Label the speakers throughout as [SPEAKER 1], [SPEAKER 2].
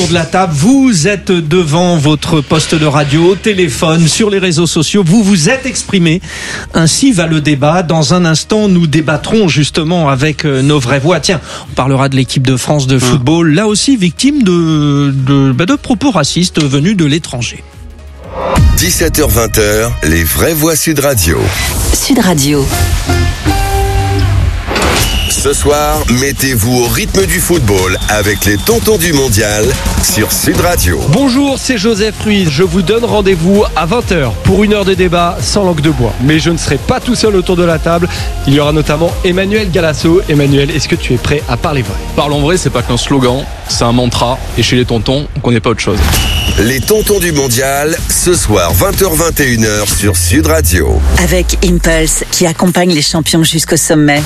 [SPEAKER 1] autour de la table, vous êtes devant votre poste de radio, au téléphone, sur les réseaux sociaux, vous vous êtes exprimé. Ainsi va le débat. Dans un instant, nous débattrons justement avec nos vraies voix. Tiens, on parlera de l'équipe de France de football, là aussi victime de propos racistes venus de l'étranger.
[SPEAKER 2] 17h-20h, les vraies voix Sud Radio.
[SPEAKER 3] Sud Radio.
[SPEAKER 2] Ce soir, mettez-vous au rythme du football avec les tontons du mondial sur Sud Radio.
[SPEAKER 4] Bonjour, c'est Joseph Ruiz. Je vous donne rendez-vous à 20h pour une heure de débat sans langue de bois. Mais je ne serai pas tout seul autour de la table. Il y aura notamment Emmanuel Galasso. Emmanuel, est-ce que tu es prêt à parler vrai ?
[SPEAKER 5] Parlons vrai, c'est pas qu'un slogan, c'est un mantra. Et chez les tontons, on connaît pas autre chose.
[SPEAKER 2] Les tontons du mondial, ce soir 20h-21h sur Sud Radio.
[SPEAKER 3] Avec Impulse, qui accompagne les champions jusqu'au sommet.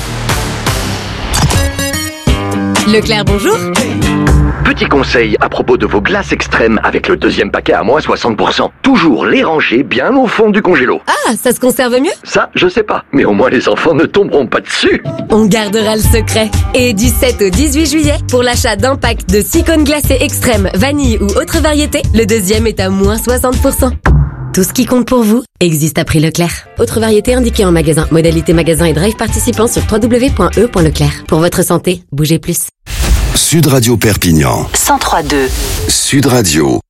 [SPEAKER 6] Leclerc, bonjour.
[SPEAKER 7] Petit conseil à propos de vos glaces extrêmes avec le deuxième paquet à moins 60%. Toujours les ranger bien au fond du congélo.
[SPEAKER 6] Ah, ça se conserve mieux ?
[SPEAKER 7] Ça, je sais pas. Mais au moins les enfants ne tomberont pas dessus.
[SPEAKER 6] On gardera le secret. Et du 7 au 18 juillet, pour l'achat d'un pack de 6 cônes glacés extrêmes, vanille ou autre variété, le deuxième est à moins 60%. Tout ce qui compte pour vous existe à prix Leclerc. Autre variété indiquée en magasin. Modalité magasin et drive participant sur www.e.leclerc. Pour votre santé, bougez plus.
[SPEAKER 2] Sud Radio Perpignan.
[SPEAKER 3] 103.2.
[SPEAKER 2] Sud Radio.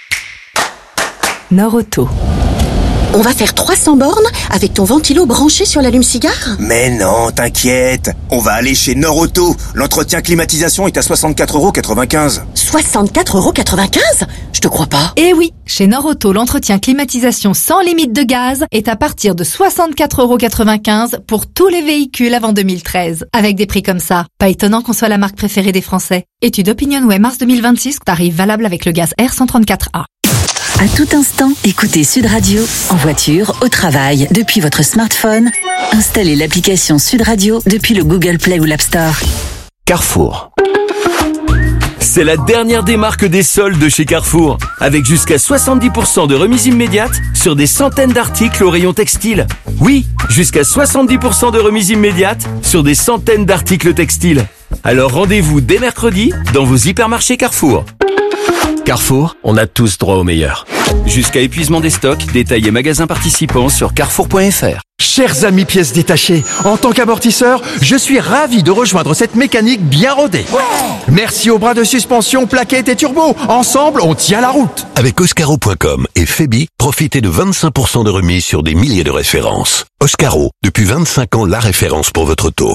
[SPEAKER 8] Norauto.
[SPEAKER 9] On va faire 300 bornes avec ton ventilo branché sur l'allume-cigare ?
[SPEAKER 10] Mais non, t'inquiète. On va aller chez Norauto. L'entretien climatisation est à 64,95 €.
[SPEAKER 9] 64,95 €? Je te crois pas.
[SPEAKER 8] Eh oui, chez Norauto, l'entretien climatisation sans limite de gaz est à partir de 64,95 € pour tous les véhicules avant 2013. Avec des prix comme ça, pas étonnant qu'on soit la marque préférée des Français. Étude OpinionWay mars 2026, tarif valable avec le gaz R134A.
[SPEAKER 3] À tout instant, écoutez Sud Radio, en voiture, au travail, depuis votre smartphone. Installez l'application Sud Radio depuis le Google Play ou l'App Store.
[SPEAKER 11] Carrefour. C'est la dernière des marques des soldes de chez Carrefour, avec jusqu'à 70% de remise immédiate sur des centaines d'articles au rayon textile. Oui, jusqu'à 70% de remise immédiate sur des centaines d'articles textiles. Alors rendez-vous dès mercredi dans vos hypermarchés Carrefour. Carrefour, on a tous droit au meilleur. Jusqu'à épuisement des stocks, détails et magasins participants sur carrefour.fr.
[SPEAKER 12] Chers amis pièces détachées, en tant qu'amortisseur, je suis ravi de rejoindre cette mécanique bien rodée. Ouais. Merci aux bras de suspension, plaquettes et turbo. Ensemble, on tient la route.
[SPEAKER 2] Avec Oscaro.com et Febi, profitez de 25% de remise sur des milliers de références. Oscaro, depuis 25 ans, la référence pour votre auto.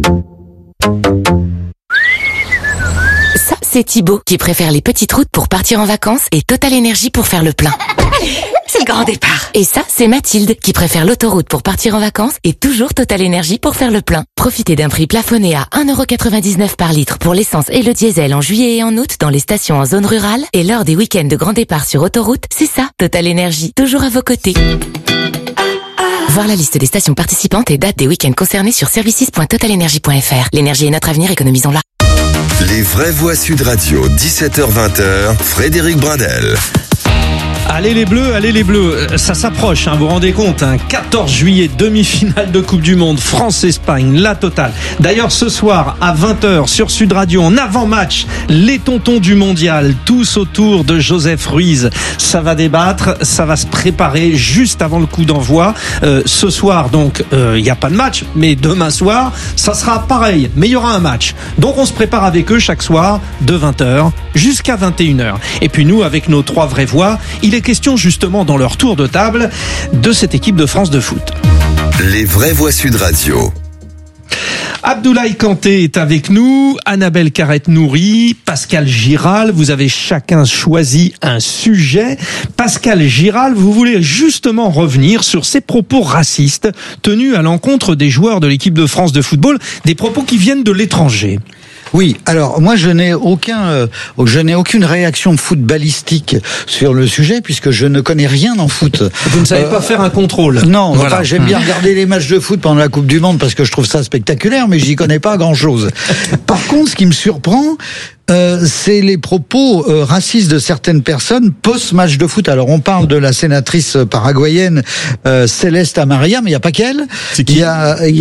[SPEAKER 13] Ça, c'est Thibaut qui préfère les petites routes pour partir en vacances et Total Énergie pour faire le plein.
[SPEAKER 9] C'est le grand départ.
[SPEAKER 13] Et ça, c'est Mathilde qui préfère l'autoroute pour partir en vacances et toujours Total Énergie pour faire le plein. Profitez d'un prix plafonné à 1,99 € par litre pour l'essence et le diesel en juillet et en août dans les stations en zone rurale et lors des week-ends de grand départ sur autoroute. C'est ça, Total Énergie, toujours à vos côtés. Voir la liste des stations participantes et dates des week-ends concernés sur services.totalenergie.fr. L'énergie est notre avenir, économisons-la.
[SPEAKER 2] Les vraies voix Sud Radio, 17h-20h, Frédéric Bradel.
[SPEAKER 1] Allez les Bleus, ça s'approche, vous vous rendez compte, 14 juillet, demi-finale de Coupe du Monde, France-Espagne, la totale. D'ailleurs ce soir à 20h sur Sud Radio, en avant-match, les tontons du mondial, tous autour de Joseph Ruiz. Ça va débattre, ça va se préparer juste avant le coup d'envoi. Ce soir donc, il n'y a pas de match, mais demain soir, ça sera pareil, mais il y aura un match. Donc on se prépare avec eux chaque soir de 20h jusqu'à 21h. Et puis nous, avec nos trois vraies voix, il est question justement dans leur tour de table de cette équipe de France de foot.
[SPEAKER 2] Les vraies voix Sud Radio.
[SPEAKER 1] Abdoulaye Kanté est avec nous, Annabelle Carrette-Nourry, Pascal Giral. Vous avez chacun choisi un sujet. Pascal Giral, vous voulez justement revenir sur ces propos racistes tenus à l'encontre des joueurs de l'équipe de France de football, des propos qui viennent de l'étranger.
[SPEAKER 14] Oui, alors moi je n'ai aucune réaction footballistique sur le sujet puisque je ne connais rien en foot.
[SPEAKER 1] Vous ne savez pas faire un contrôle.
[SPEAKER 14] Non, voilà. Enfin, j'aime bien regarder les matchs de foot pendant la Coupe du Monde parce que je trouve ça spectaculaire, mais j'y connais pas grand-chose. Par contre, ce qui me surprend, C'est les propos racistes de certaines personnes post-match de foot. Alors on parle de la sénatrice paraguayenne Céleste Amaria, mais il n'y a pas qu'elle. Il y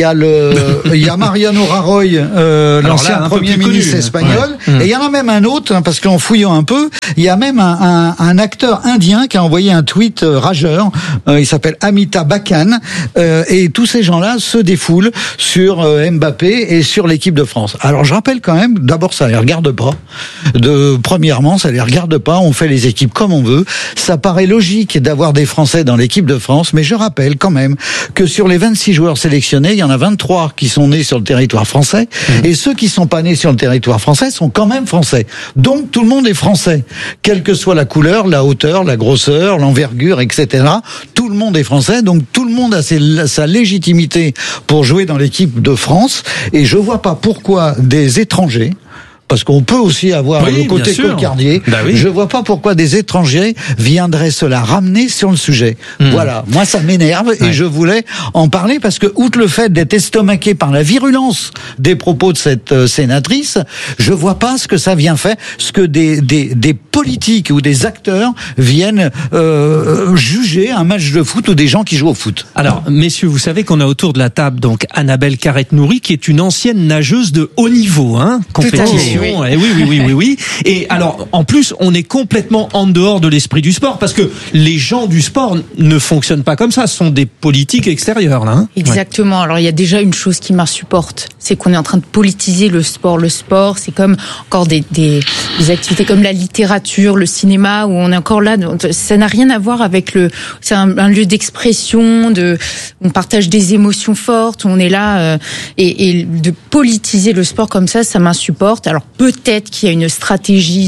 [SPEAKER 14] a Mariano Rajoy, l'ancien Premier ministre espagnol, et il y en a même un autre, parce qu'en fouillant un peu, il y a même un acteur indien qui a envoyé un tweet rageur. Il s'appelle Amitabh Bachchan, et tous ces gens-là se défoulent sur Mbappé et sur l'équipe de France. Alors je rappelle quand même, d'abord ça les regarde pas. Premièrement, ça les regarde pas. On fait les équipes comme on veut. Ça paraît logique d'avoir des Français dans l'équipe de France, mais je rappelle quand même que sur les 26 joueurs sélectionnés, il y en a 23 qui sont nés sur le territoire français, et ceux qui sont pas nés sur le territoire français sont quand même français. Donc tout le monde est français, quelle que soit la couleur, la hauteur, la grosseur, l'envergure, etc. Tout le monde est français, donc tout le monde a sa légitimité pour jouer dans l'équipe de France, et je vois pas pourquoi des étrangers, parce qu'on peut aussi avoir le côté cocardier. Je vois pas pourquoi des étrangers viendraient se la ramener sur le sujet. Voilà, moi ça m'énerve et je voulais en parler parce que, outre le fait d'être estomaqué par la virulence des propos de cette sénatrice, je vois pas ce que ça vient faire, ce que des politiques ou des acteurs viennent juger un match de foot ou des gens qui jouent au foot.
[SPEAKER 1] Alors, messieurs, vous savez qu'on a autour de la table donc Annabelle Carrette-Nourry, qui est une ancienne nageuse de haut niveau, compétition. Oui. Et alors, en plus, on est complètement en dehors de l'esprit du sport, parce que les gens du sport ne fonctionnent pas comme ça. Ce sont des politiques extérieures, là.
[SPEAKER 15] Exactement. Alors, il y a déjà une chose qui m'insupporte, c'est qu'on est en train de politiser le sport. Le sport, c'est comme encore des activités comme la littérature, le cinéma, où on est encore là. Ça n'a rien à voir avec c'est un lieu d'expression, on partage des émotions fortes, on est là, et de politiser le sport comme ça m'insupporte. Alors, peut-être qu'il y a une stratégie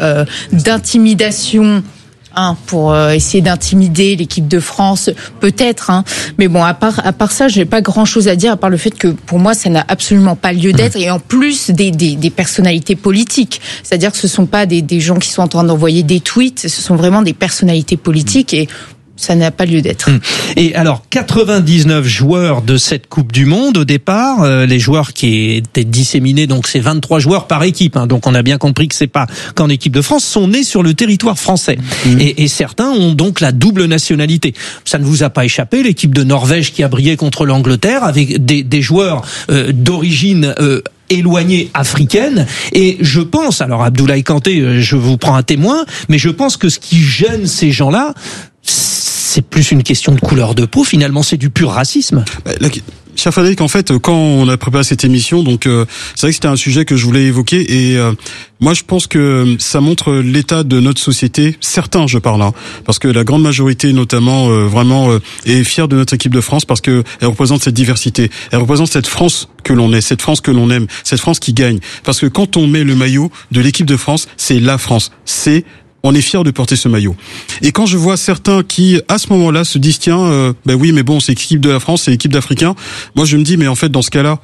[SPEAKER 15] d'intimidation, pour essayer d'intimider l'équipe de France, peut-être, mais bon, à part ça, j'ai pas grand-chose à dire, à part le fait que pour moi ça n'a absolument pas lieu d'être, et en plus des personnalités politiques, c'est-à-dire que ce sont pas des gens qui sont en train d'envoyer des tweets, ce sont vraiment des personnalités politiques, et ça n'a pas lieu d'être.
[SPEAKER 1] Et alors, 99 joueurs de cette Coupe du Monde au départ, les joueurs qui étaient disséminés, donc c'est 23 joueurs par équipe, donc on a bien compris que c'est pas qu'en équipe de France, sont nés sur le territoire français. Et certains ont donc la double nationalité. Ça ne vous a pas échappé, l'équipe de Norvège qui a brillé contre l'Angleterre avec des joueurs d'origine éloignée africaine, et je pense, alors Abdoulaye Kanté, je vous prends un témoin, mais je pense que ce qui gêne ces gens-là, c'est plus une question de couleur de peau, finalement c'est du pur racisme.
[SPEAKER 16] Cher Frédéric, en fait, quand on a préparé cette émission, donc c'est vrai que c'était un sujet que je voulais évoquer, et moi je pense que ça montre l'état de notre société. Certains, je parle, parce que la grande majorité, notamment, vraiment est fière de notre équipe de France, parce que elle représente cette diversité, elle représente cette France que l'on est, cette France que l'on aime, cette France qui gagne. Parce que quand on met le maillot de l'équipe de France, c'est la France, on est fiers de porter ce maillot. Et quand je vois certains qui, à ce moment-là, se disent tiens, oui, mais bon, c'est l'équipe de la France, c'est l'équipe d'Africains. Moi, je me dis, mais en fait, dans ce cas-là,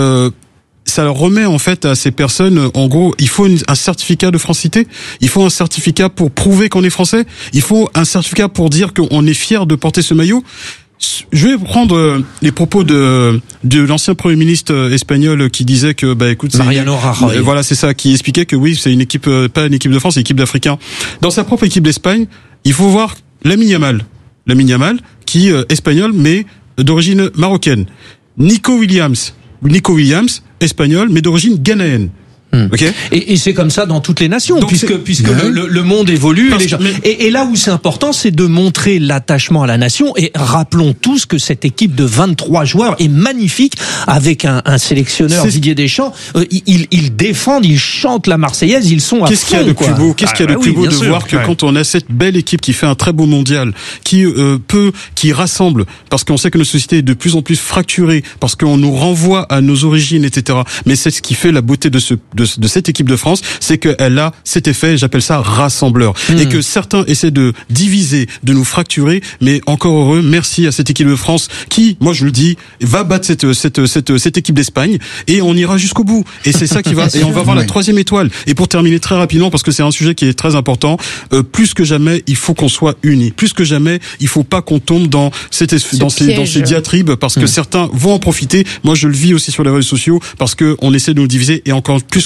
[SPEAKER 16] ça leur remet en fait à ces personnes, en gros, il faut un certificat de francité. Il faut un certificat pour prouver qu'on est français. Il faut un certificat pour dire qu'on est fier de porter ce maillot. Je vais prendre les propos de l'ancien Premier ministre espagnol qui disait que écoute,
[SPEAKER 1] Mariano Rajoy.
[SPEAKER 16] Voilà, c'est ça, qui expliquait que oui, c'est une équipe, pas une équipe de France, c'est une équipe d'Africains. Dans sa propre équipe d'Espagne, il faut voir Lamine Yamal qui est espagnol mais d'origine marocaine. Nico Williams, espagnol mais d'origine ghanéenne. Okay.
[SPEAKER 1] Et c'est comme ça dans toutes les nations, donc puisque le monde évolue. Et là où c'est important, c'est de montrer l'attachement à la nation. Et rappelons tous que cette équipe de 23 joueurs est magnifique, avec un sélectionneur Didier Deschamps. Ils défendent, ils chantent la Marseillaise, ils sont à fond.
[SPEAKER 16] Qu'est-ce qu'il y a de plus beau de voir que quand on a cette belle équipe qui fait un très beau mondial, qui rassemble, parce qu'on sait que notre société est de plus en plus fracturée, parce qu'on nous renvoie à nos origines, etc. Mais c'est ce qui fait la beauté de cette équipe de France, c'est qu'elle a cet effet, j'appelle ça rassembleur, et que certains essaient de diviser, de nous fracturer, mais encore heureux, merci à cette équipe de France qui, moi je le dis, va battre cette équipe d'Espagne, et on ira jusqu'au bout, et c'est ça qui va, et on va voir la 3e étoile. Et pour terminer très rapidement, parce que c'est un sujet qui est très important, plus que jamais, il faut qu'on soit unis, plus que jamais, il faut pas qu'on tombe dans ces diatribes, parce que certains vont en profiter. Moi je le vis aussi sur les réseaux sociaux, parce que on essaie de nous diviser, et encore plus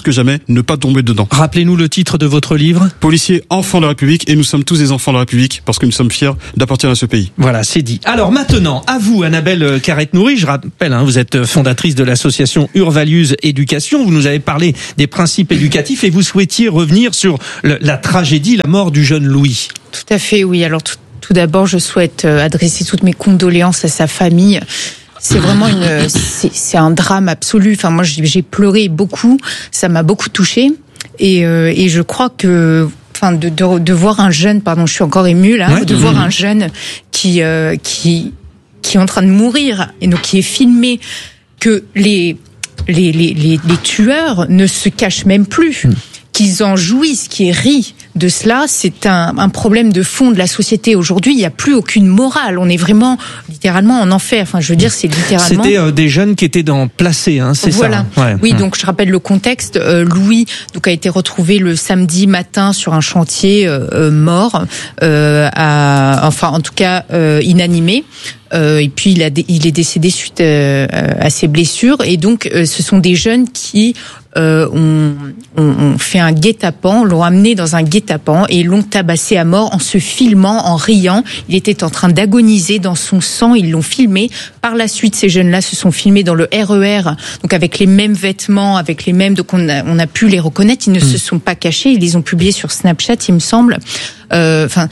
[SPEAKER 16] que jamais ne pas tomber dedans.
[SPEAKER 1] Rappelez-nous le titre de votre livre.
[SPEAKER 16] Policiers, enfants de la République, et nous sommes tous des enfants de la République parce que nous sommes fiers d'appartenir à ce pays.
[SPEAKER 1] Voilà, c'est dit. Alors maintenant, à vous, Annabelle Carrette-Nourry. Je rappelle, vous êtes fondatrice de l'association Urvalues Éducation. Vous nous avez parlé des principes éducatifs et vous souhaitiez revenir sur la tragédie, la mort du jeune Louis.
[SPEAKER 15] Tout à fait, oui. Alors tout d'abord, je souhaite adresser toutes mes condoléances à sa famille. C'est vraiment c'est un drame absolu. Enfin, moi, j'ai pleuré beaucoup. Ça m'a beaucoup touchée. Et je crois que, enfin, de voir un jeune, pardon, je suis encore émue là, de voir un jeune qui est en train de mourir et donc qui est filmé, que les tueurs ne se cachent même plus. Qu'ils en jouissent, qu'ils rient de cela, c'est un problème de fond de la société. Aujourd'hui, il n'y a plus aucune morale. On est vraiment, littéralement, en enfer. Enfin, je veux dire, c'est littéralement...
[SPEAKER 1] C'était des jeunes qui étaient placés, c'est
[SPEAKER 15] voilà.
[SPEAKER 1] Ça. Ouais.
[SPEAKER 15] Oui, donc je rappelle le contexte. Louis donc a été retrouvé le samedi matin sur un chantier mort, enfin, en tout cas, inanimé. Et puis il est décédé suite à ses blessures. Et donc, ce sont des jeunes qui ont fait un guet-apens, l'ont amené dans un guet-apens et l'ont tabassé à mort en se filmant, en riant. Il était en train d'agoniser dans son sang, ils l'ont filmé. Par la suite, ces jeunes-là se sont filmés dans le RER, donc avec les mêmes vêtements, avec les mêmes, donc on a pu les reconnaître. Ils ne se sont pas cachés, ils les ont publiés sur Snapchat, il me semble. Enfin...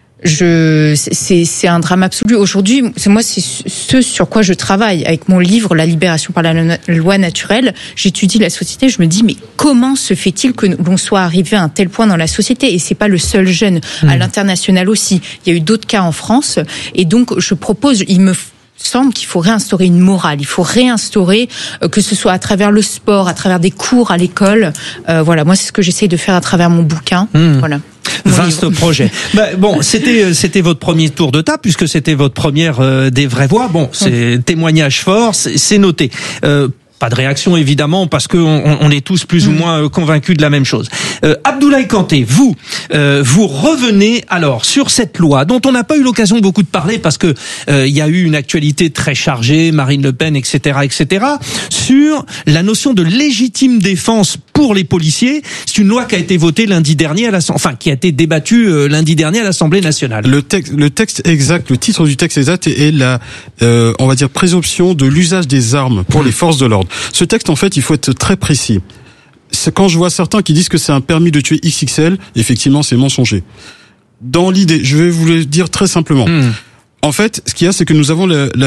[SPEAKER 15] c'est un drame absolu. Aujourd'hui, c'est ce sur quoi je travaille avec mon livre La libération par la loi naturelle. J'étudie la société, je me dis mais comment se fait-il que l'on soit arrivé à un tel point dans la société? Et c'est pas le seul jeune, à l'international aussi. Il y a eu d'autres cas en France et donc je propose, il me semble qu'il faut réinstaurer une morale. Il faut réinstaurer, que ce soit à travers le sport, à travers des cours à l'école. Voilà, moi c'est ce que j'essaie de faire à travers mon bouquin. Voilà.
[SPEAKER 1] Vaste projet. Bon, c'était votre premier tour de table puisque c'était votre première des vraies voix. Bon, c'est témoignage fort, c'est noté. Pas de réaction évidemment parce que on est tous plus ou moins convaincus de la même chose. Abdoulaye Kanté, vous revenez alors sur cette loi dont on n'a pas eu l'occasion beaucoup de parler parce que il y a eu une actualité très chargée, Marine Le Pen, etc., sur la notion de légitime défense pour les policiers. C'est une loi qui a été votée lundi dernier qui a été débattue lundi dernier à l'Assemblée nationale.
[SPEAKER 16] Le texte exact, le titre du texte exact est la, on va dire, présomption de l'usage des armes pour les forces de l'ordre. Ce texte, en fait, il faut être très précis. C'est quand je vois certains qui disent que c'est un permis de tuer XXL, effectivement, c'est mensonger. Dans l'idée, je vais vous le dire très simplement. En fait, ce qu'il y a, c'est que nous avons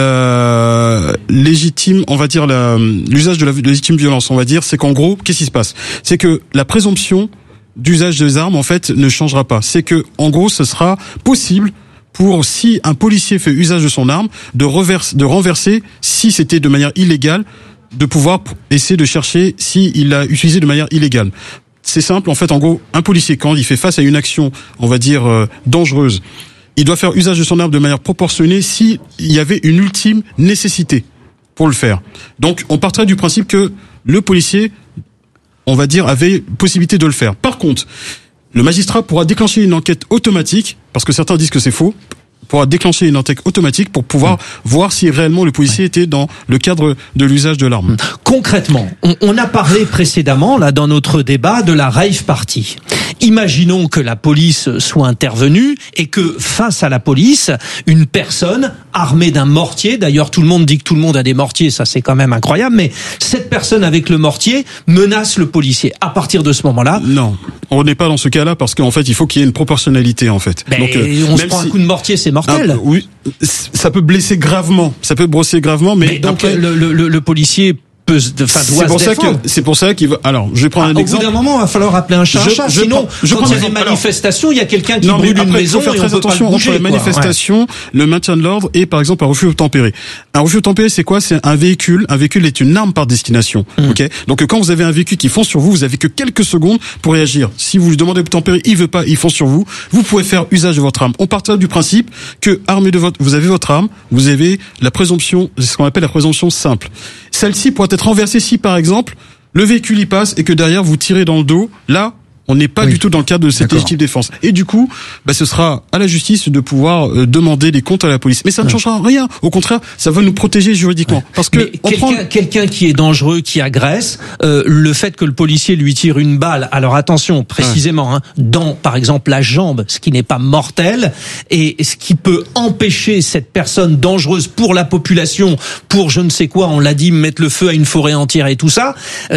[SPEAKER 16] la légitime, on va dire l'usage de la légitime violence. On va dire, c'est qu'en gros, qu'est-ce qui se passe? C'est que la présomption d'usage des armes, en fait, ne changera pas. C'est que, en gros, ce sera possible pour, si un policier fait usage de son arme, de renverser, si c'était de manière illégale, de pouvoir essayer de chercher s'il l'a utilisé de manière illégale. C'est simple, en fait, en gros, un policier, quand il fait face à une action, on va dire, dangereuse, il doit faire usage de son arme de manière proportionnée s'il y avait une ultime nécessité pour le faire. Donc, on partirait du principe que le policier, on va dire, avait possibilité de le faire. Par contre, le magistrat pourra déclencher une enquête automatique, parce que certains disent que c'est faux, pourra déclencher une enquête automatique pour pouvoir voir si réellement le policier était dans le cadre de l'usage de l'arme.
[SPEAKER 1] Concrètement, on a parlé précédemment, là, dans notre débat, de la rave party. Imaginons que la police soit intervenue et que face à la police, une personne armée d'un mortier, d'ailleurs tout le monde dit que tout le monde a des mortiers, ça c'est quand même incroyable, mais cette personne avec le mortier menace le policier. À partir de ce moment-là...
[SPEAKER 16] Non, on n'est pas dans ce cas-là parce qu'en fait il faut qu'il y ait une proportionnalité en fait.
[SPEAKER 1] Donc, on se prend un coup de mortier, c'est mortel.
[SPEAKER 16] Oui, ça peut blesser gravement, mais
[SPEAKER 1] donc
[SPEAKER 16] après,
[SPEAKER 1] le policier doit se défendre.
[SPEAKER 16] C'est pour ça qu'il va. Alors, je vais prendre un exemple.
[SPEAKER 1] Au bout d'un moment, il va falloir appeler un chat. Sinon, quand il y a des manifestations, il y a quelqu'un qui brûle une maison et on peut pas le bouger.
[SPEAKER 16] Entre les manifestations, le maintien de l'ordre et par exemple un refus obtempéré. Un refus obtempéré, c'est quoi? C'est un véhicule. Un véhicule est une arme par destination. Ok. Donc quand vous avez un véhicule qui fonce sur vous, vous avez que quelques secondes pour réagir. Si vous lui demandez obtempéré, il veut pas, il fonce sur vous. Vous pouvez faire usage de votre arme. On partira du principe que vous avez votre arme, vous avez la présomption, c'est ce qu'on appelle la présomption simple. Celle-ci pourrait être renversée si, par exemple, le véhicule y passe et que derrière vous tirez dans le dos. Là, On n'est pas du tout dans le cadre de cette légitime défense. Et du coup, ce sera à la justice de pouvoir demander des comptes à la police. Mais ça ne changera rien. Au contraire, ça va nous protéger juridiquement. Parce que
[SPEAKER 1] quelqu'un qui est dangereux, qui agresse, le fait que le policier lui tire une balle, alors attention, précisément, dans, par exemple, la jambe, ce qui n'est pas mortel, et ce qui peut empêcher cette personne dangereuse pour la population, pour je ne sais quoi, on l'a dit, mettre le feu à une forêt entière et tout ça,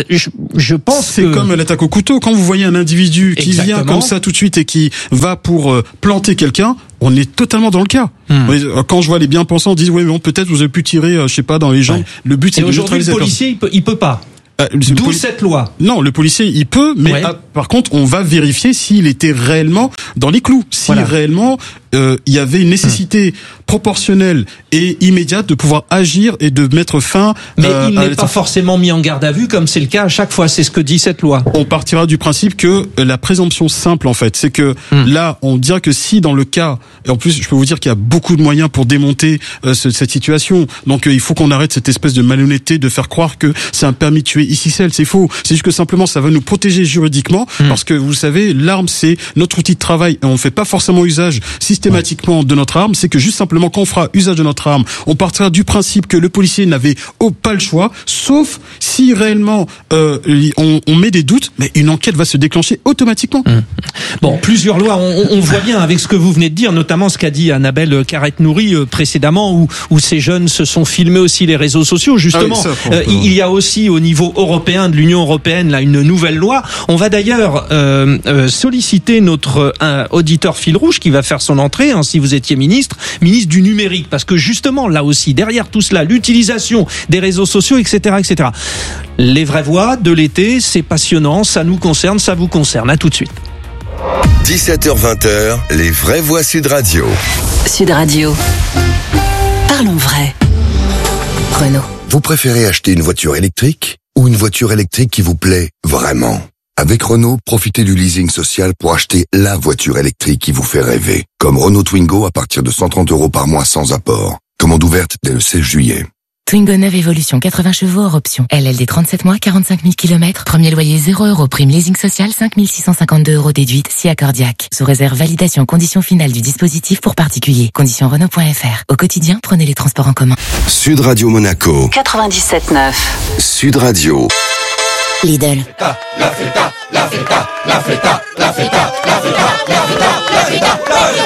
[SPEAKER 1] je pense
[SPEAKER 16] c'est comme l'attaque au couteau. Quand vous voyez un individu qui vient comme ça tout de suite et qui va pour planter quelqu'un, on est totalement dans le cas. Quand je vois les bien-pensants disent oui, mais peut-être vous avez pu tirer, je sais pas, dans les jambes. Le but c'est de neutraliser.
[SPEAKER 1] Aujourd'hui, le policier, il peut pas. D'où cette loi.
[SPEAKER 16] Non, le policier, il peut, mais par contre, on va vérifier s'il était réellement dans les clous, si réellement il y avait une nécessité proportionnelle et immédiate de pouvoir agir et de mettre fin.
[SPEAKER 1] Mais il n'est pas forcément mis en garde à vue comme c'est le cas à chaque fois. C'est ce que dit cette loi.
[SPEAKER 16] On partira du principe que la présomption simple, en fait, c'est que là, on dira que si dans le cas, et en plus, je peux vous dire qu'il y a beaucoup de moyens pour démonter cette situation. Donc, il faut qu'on arrête cette espèce de malhonnêteté de faire croire que c'est un permis de tuer ici seul. C'est faux. C'est juste que simplement, ça va nous protéger juridiquement parce que vous savez, l'arme, c'est notre outil de travail et on ne fait pas forcément usage systématiquement de notre arme. C'est que juste simplement quand on fera usage de notre arme, on partira du principe que le policier n'avait pas le choix, sauf si réellement on met des doutes, mais une enquête va se déclencher automatiquement.
[SPEAKER 1] Bon, plusieurs lois, on voit bien avec ce que vous venez de dire, notamment ce qu'a dit Annabelle Carrette-Nourry précédemment, où ces jeunes se sont filmés aussi les réseaux sociaux. Justement, il y a aussi au niveau européen, de l'Union européenne, là, une nouvelle loi. On va d'ailleurs solliciter notre auditeur fil rouge qui va faire son entrée, si vous étiez ministre du numérique, parce que justement, là aussi, derrière tout cela, l'utilisation des réseaux sociaux, etc., etc. Les vraies voix de l'été, c'est passionnant, ça nous concerne, ça vous concerne. À tout de suite.
[SPEAKER 2] 17h-20h, les vraies voix Sud Radio.
[SPEAKER 3] Sud Radio. Parlons vrai. Renault.
[SPEAKER 2] Vous préférez acheter une voiture électrique ou une voiture électrique qui vous plaît vraiment? Avec Renault, profitez du leasing social pour acheter la voiture électrique qui vous fait rêver. Comme Renault Twingo à partir de 130 € par mois sans apport. Commande ouverte dès le 16 juillet.
[SPEAKER 13] Twingo 9 Evolution, 80 chevaux hors option. LLD 37 mois, 45 000 km. Premier loyer 0 €. Prime leasing social, 5 652 € déduite, si accordiaque. Sous réserve validation conditions finales du dispositif pour particuliers. Conditions Renault.fr. Au quotidien, prenez les transports en commun.
[SPEAKER 2] Sud Radio Monaco.
[SPEAKER 3] 97.9.
[SPEAKER 2] Sud Radio.
[SPEAKER 13] Lidl.
[SPEAKER 17] La feta, la feta, la feta, la feta, la feta, la feta, la feta.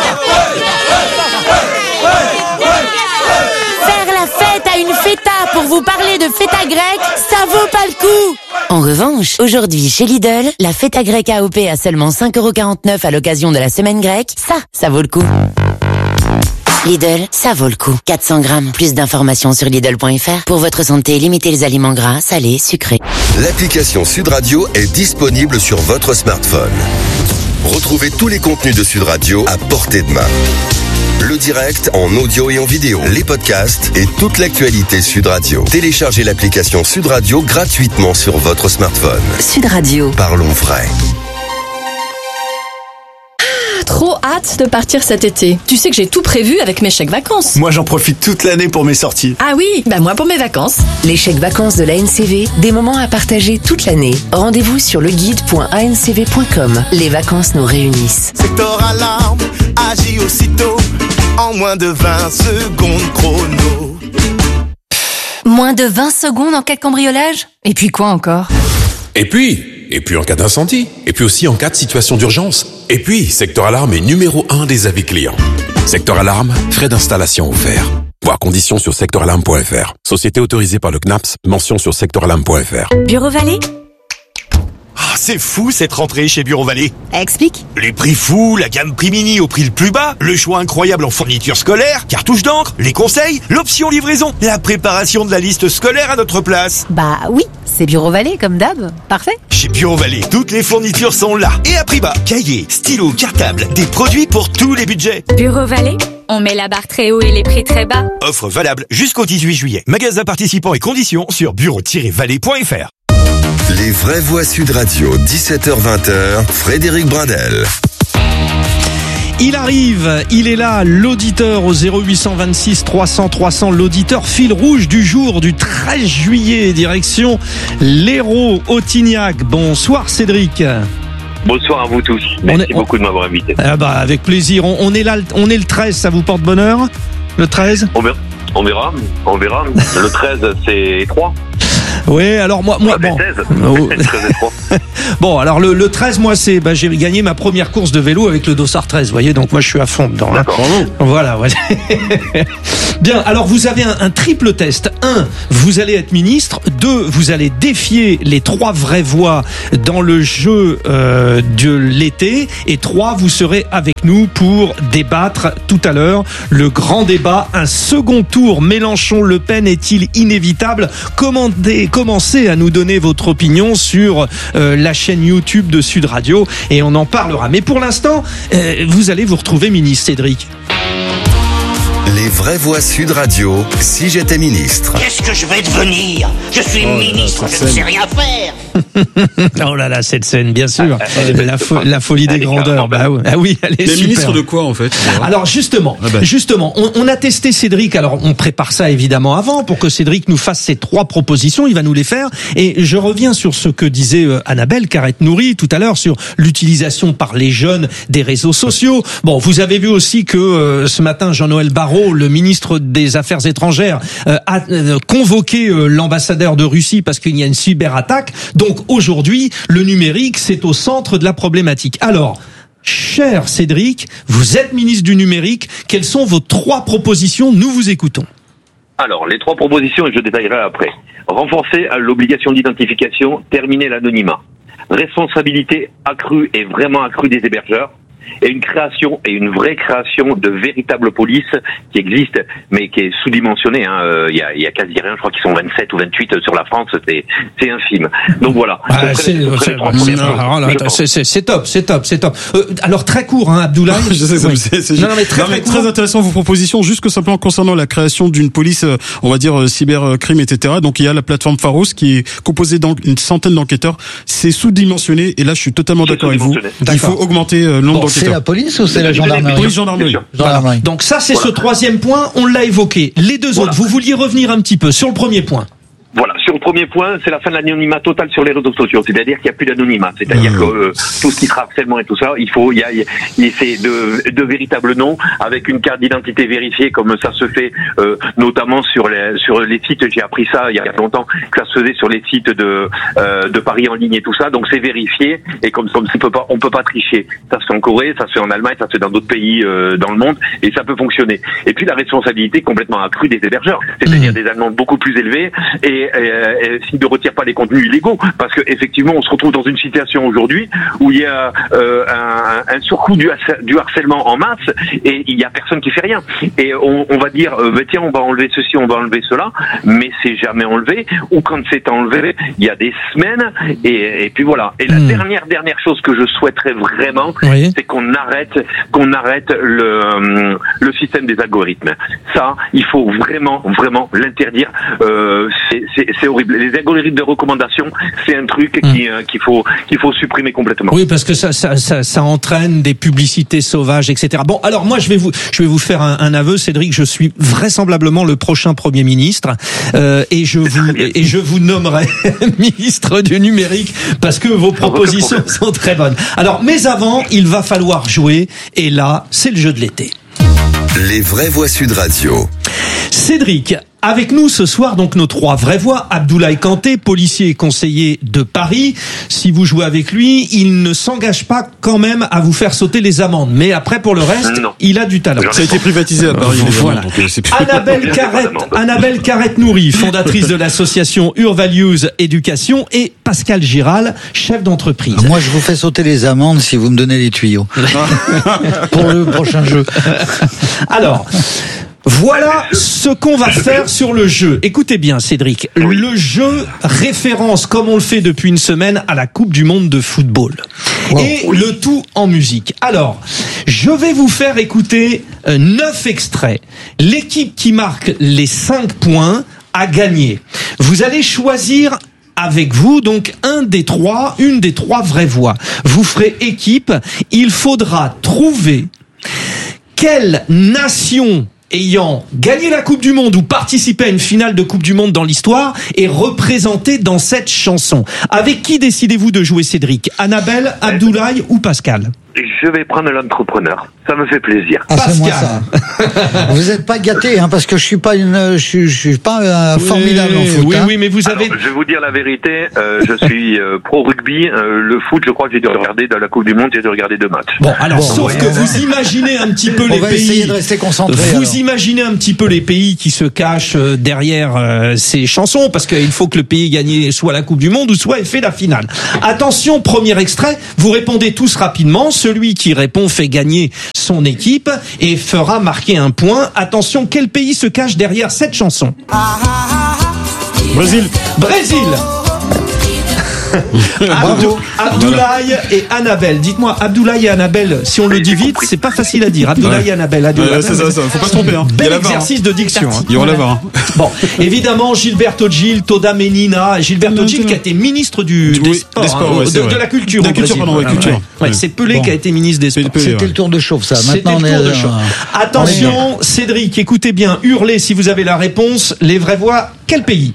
[SPEAKER 18] Faire la fête à une feta pour vous parler de feta grecque, ça vaut pas le coup.
[SPEAKER 13] En revanche, aujourd'hui chez Lidl, la feta grecque AOP à seulement 5,49 € à l'occasion de la semaine grecque, ça vaut le coup. Lidl, ça vaut le coup. 400 grammes. Plus d'informations sur Lidl.fr. Pour votre santé, limitez les aliments gras, salés, sucrés.
[SPEAKER 2] L'application Sud Radio est disponible sur votre smartphone. Retrouvez tous les contenus de Sud Radio à portée de main. Le direct en audio et en vidéo, les podcasts et toute l'actualité Sud Radio. Téléchargez l'application Sud Radio gratuitement sur votre smartphone.
[SPEAKER 3] Sud Radio.
[SPEAKER 2] Parlons vrai.
[SPEAKER 19] Trop hâte de partir cet été. Tu sais que j'ai tout prévu avec mes chèques vacances.
[SPEAKER 20] Moi, j'en profite toute l'année pour mes sorties.
[SPEAKER 19] Ah oui, moi pour mes vacances.
[SPEAKER 6] Les chèques vacances de l'ANCV, des moments à partager toute l'année. Rendez-vous sur leguide.ancv.com. Les vacances nous réunissent.
[SPEAKER 21] Secteur alarme, agit aussitôt, en moins de 20 secondes chrono.
[SPEAKER 8] Moins de 20 secondes en cas de cambriolage? Et puis quoi encore?
[SPEAKER 22] Et puis en cas d'incendie. Et puis aussi en cas de situation d'urgence. Et puis, Secteur Alarme est numéro 1 des avis clients. Secteur Alarme, frais d'installation offerts. Voir conditions sur secteuralarme.fr. Société autorisée par le CNAPS, mention sur secteuralarme.fr.
[SPEAKER 18] Bureau Vallée?
[SPEAKER 21] Ah, c'est fou cette rentrée chez Bureau Vallée.
[SPEAKER 18] Explique.
[SPEAKER 21] Les prix fous, la gamme prix mini au prix le plus bas, le choix incroyable en fourniture scolaire, cartouches d'encre, les conseils, l'option livraison, la préparation de la liste scolaire à notre place.
[SPEAKER 18] Bah oui, c'est Bureau Vallée comme d'hab. Parfait.
[SPEAKER 21] Chez Bureau Vallée, toutes les fournitures sont là et à prix bas. Cahiers, stylos, cartables, des produits pour tous les budgets.
[SPEAKER 18] Bureau Vallée, on met la barre très haut et les prix très bas.
[SPEAKER 21] Offre valable jusqu'au 18 juillet. Magasin participants et conditions sur bureau-vallée.fr.
[SPEAKER 2] Les vraies voix Sud Radio, 17h-20h, Frédéric Brindel.
[SPEAKER 1] Il arrive, il est là, l'auditeur au 0826 300 300, l'auditeur fil rouge du jour du 13 juillet, direction l'Hérault, Autignac. Bonsoir Cédric.
[SPEAKER 4] Bonsoir à vous tous. Merci beaucoup de m'avoir invité.
[SPEAKER 1] Avec plaisir. On est là, on est le 13, ça vous porte bonheur? Le 13?
[SPEAKER 4] On verra. Le 13, c'est 3.
[SPEAKER 1] Oui, alors moi bon.
[SPEAKER 4] 13
[SPEAKER 1] Bon, alors le 13, moi j'ai gagné ma première course de vélo avec le Dossard 13, vous voyez, donc moi je suis à fond dedans.
[SPEAKER 4] D'accord.
[SPEAKER 1] Voilà, ouais. Bien, alors vous avez un triple test. 1, vous allez être ministre. 2, vous allez défier les 3 vraies voix dans le jeu de l'été. Et 3, vous serez avec nous pour débattre tout à l'heure le grand débat. Un second tour Mélenchon-Le Pen est-il inévitable? Commencez à nous donner votre opinion sur la chaîne YouTube de Sud Radio et on en parlera. Mais pour l'instant, vous allez vous retrouver ministre, Cédric.
[SPEAKER 2] Les vraies voix Sud Radio, si j'étais ministre.
[SPEAKER 5] Qu'est-ce que je vais devenir? Je suis ministre, je ne sais rien faire.
[SPEAKER 1] Oh là là, cette scène, bien sûr. La folie des grandeurs. Oui, elle est super.
[SPEAKER 16] Ministre de quoi, en fait?
[SPEAKER 1] Alors, justement, on a testé Cédric. Alors, on prépare ça évidemment avant pour que Cédric nous fasse ses 3 propositions. Il va nous les faire. Et je reviens sur ce que disait Annabelle Carrette-Nourry tout à l'heure sur l'utilisation par les jeunes des réseaux sociaux. Bon, vous avez vu aussi que ce matin, Jean-Noël Barrot, le ministre des Affaires étrangères, a convoqué l'ambassadeur de Russie parce qu'il y a une cyberattaque. Donc aujourd'hui, le numérique, c'est au centre de la problématique. Alors, cher Cédric, vous êtes ministre du numérique. Quelles sont vos 3 propositions? Nous vous écoutons.
[SPEAKER 4] Alors, les 3 propositions, et je détaillerai après. Renforcer l'obligation d'identification, terminer l'anonymat. Responsabilité accrue et vraiment accrue des hébergeurs. Et une création, et une vraie création de véritable police qui existe, mais qui est sous-dimensionnée. Il y a quasi rien, je crois qu'ils sont 27 ou 28 sur la France, c'est infime. Donc voilà.
[SPEAKER 1] C'est top. Alors très court, Abdoulaye.
[SPEAKER 16] Je sais, c'est très intéressant vos propositions. Juste que simplement concernant la création d'une police, on va dire cybercrime, etc. Donc il y a la plateforme Pharos qui est composée d'une centaine d'enquêteurs. C'est sous-dimensionné et là je suis totalement d'accord avec vous. Il faut augmenter le nombre d'enquêteurs.
[SPEAKER 14] C'est la police ou c'est la gendarmerie?
[SPEAKER 16] Police, gendarmerie.
[SPEAKER 1] Voilà. Donc ça, c'est ce 3e point, on l'a évoqué. Les 2 autres, vous vouliez revenir un petit peu sur le premier point.
[SPEAKER 4] Voilà, sur le premier point, c'est la fin de l'anonymat total sur les réseaux sociaux. C'est-à-dire qu'il n'y a plus d'anonymat. C'est-à-dire que tout ce qui sera harcèlement et tout ça, c'est de véritables noms avec une carte d'identité vérifiée, comme ça se fait notamment sur les sites. J'ai appris ça il y a longtemps, que ça se faisait sur les sites de paris en ligne et tout ça. Donc c'est vérifié et comme ça on peut pas tricher. Ça se fait en Corée, ça se fait en Allemagne, ça se fait dans d'autres pays dans le monde et ça peut fonctionner. Et puis la responsabilité complètement accrue des hébergeurs, c'est-à-dire des amendes beaucoup plus élevées et s'ils ne retirent pas les contenus illégaux, parce que effectivement on se retrouve dans une situation aujourd'hui où il y a un surcoût du harcèlement en masse et il y a personne qui fait rien. Et on va dire tiens, on va enlever ceci, on va enlever cela, mais c'est jamais enlevé, ou quand c'est enlevé, il y a des semaines et puis voilà. Et la dernière chose que je souhaiterais vraiment, c'est qu'on arrête le système des algorithmes. Ça, il faut vraiment l'interdire. C'est horrible. Les algorithmes de recommandation, c'est un truc qu'il faut supprimer complètement.
[SPEAKER 1] Oui, parce que ça entraîne des publicités sauvages, etc. Bon, alors moi je vais vous faire un aveu, Cédric. Je suis vraisemblablement le prochain Premier ministre et je vous nommerai ministre du numérique parce que vos propositions sont très bonnes. Alors, mais avant, il va falloir jouer et là, c'est le jeu de l'été.
[SPEAKER 2] Les vraies voix Sud Radio.
[SPEAKER 1] Cédric, avec nous ce soir, donc nos 3 vraies voix. Abdoulaye Kanté, policier et conseiller de Paris. Si vous jouez avec lui, il ne s'engage pas quand même à vous faire sauter les amendes. Mais après, pour le reste, il a du talent.
[SPEAKER 16] Ça a été privatisé à Paris.
[SPEAKER 1] Voilà. Annabelle Carrette-Nourry, fondatrice de l'association Urvalues Éducation, et Pascal Giral, chef d'entreprise.
[SPEAKER 14] Moi, je vous fais sauter les amendes si vous me donnez les tuyaux. Pour le prochain jeu.
[SPEAKER 1] Alors, voilà ce qu'on va faire sur le jeu. Écoutez bien, Cédric. Le jeu référence, comme on le fait depuis une semaine, à la Coupe du Monde de football. Et le tout en musique. Alors, je vais vous faire écouter 9 extraits. L'équipe qui marque les 5 points a gagné. Vous allez choisir avec vous, donc une des 3 vraies voix. Vous ferez équipe. Il faudra trouver quelle nation ayant gagné la Coupe du Monde ou participé à une finale de Coupe du Monde dans l'histoire est représenté dans cette chanson. Avec qui décidez-vous de jouer, Cédric? Annabelle, Abdoulaye ou Pascal?
[SPEAKER 4] Je vais prendre l'entrepreneur. Ça me fait plaisir.
[SPEAKER 14] Ah, c'est moi ça. Vous êtes pas gâté, hein, parce que je suis pas formidable en foot.
[SPEAKER 1] Oui,
[SPEAKER 14] hein.
[SPEAKER 1] oui, mais vous avez.
[SPEAKER 4] Alors, je vais vous dire la vérité. Je suis pro rugby. Le foot, je crois que j'ai dû regarder dans la Coupe du Monde. J'ai dû regarder 2 matchs.
[SPEAKER 1] Bon, alors, sauf que vous imaginez un petit peu les pays.
[SPEAKER 14] On va essayer de rester concentré.
[SPEAKER 1] Vous imaginez un petit peu les pays qui se cachent derrière ces chansons, parce qu'il faut que le pays gagne soit la Coupe du Monde ou soit ait fait la finale. Attention, premier extrait. Vous répondez tous rapidement. Celui qui répond fait gagner son équipe et fera marquer un point. Attention, quel pays se cache derrière cette chanson?
[SPEAKER 16] Brésil.
[SPEAKER 1] Brésil. Abdoulaye et Annabelle. Dites-moi, Abdoulaye et Annabelle, si on le dit vite, c'est pas facile à dire. Abdoulaye et Annabelle.
[SPEAKER 16] C'est ça, faut pas se tromper. Hein.
[SPEAKER 1] Bel exercice de diction.
[SPEAKER 16] Il y aura la VAR.
[SPEAKER 1] Bon, évidemment, Gilberto Gil, Toda Menina. Gilberto Gil qui a été ministre des sports, de la culture.
[SPEAKER 16] De la culture, pardon, culture.
[SPEAKER 1] Ouais, c'est Pelé qui a été ministre des sports.
[SPEAKER 14] C'était le tour de chauffe, ça. Maintenant,
[SPEAKER 1] on est Attention, Cédric, écoutez bien, hurlez si vous avez la réponse. Les vraies voix, quel pays?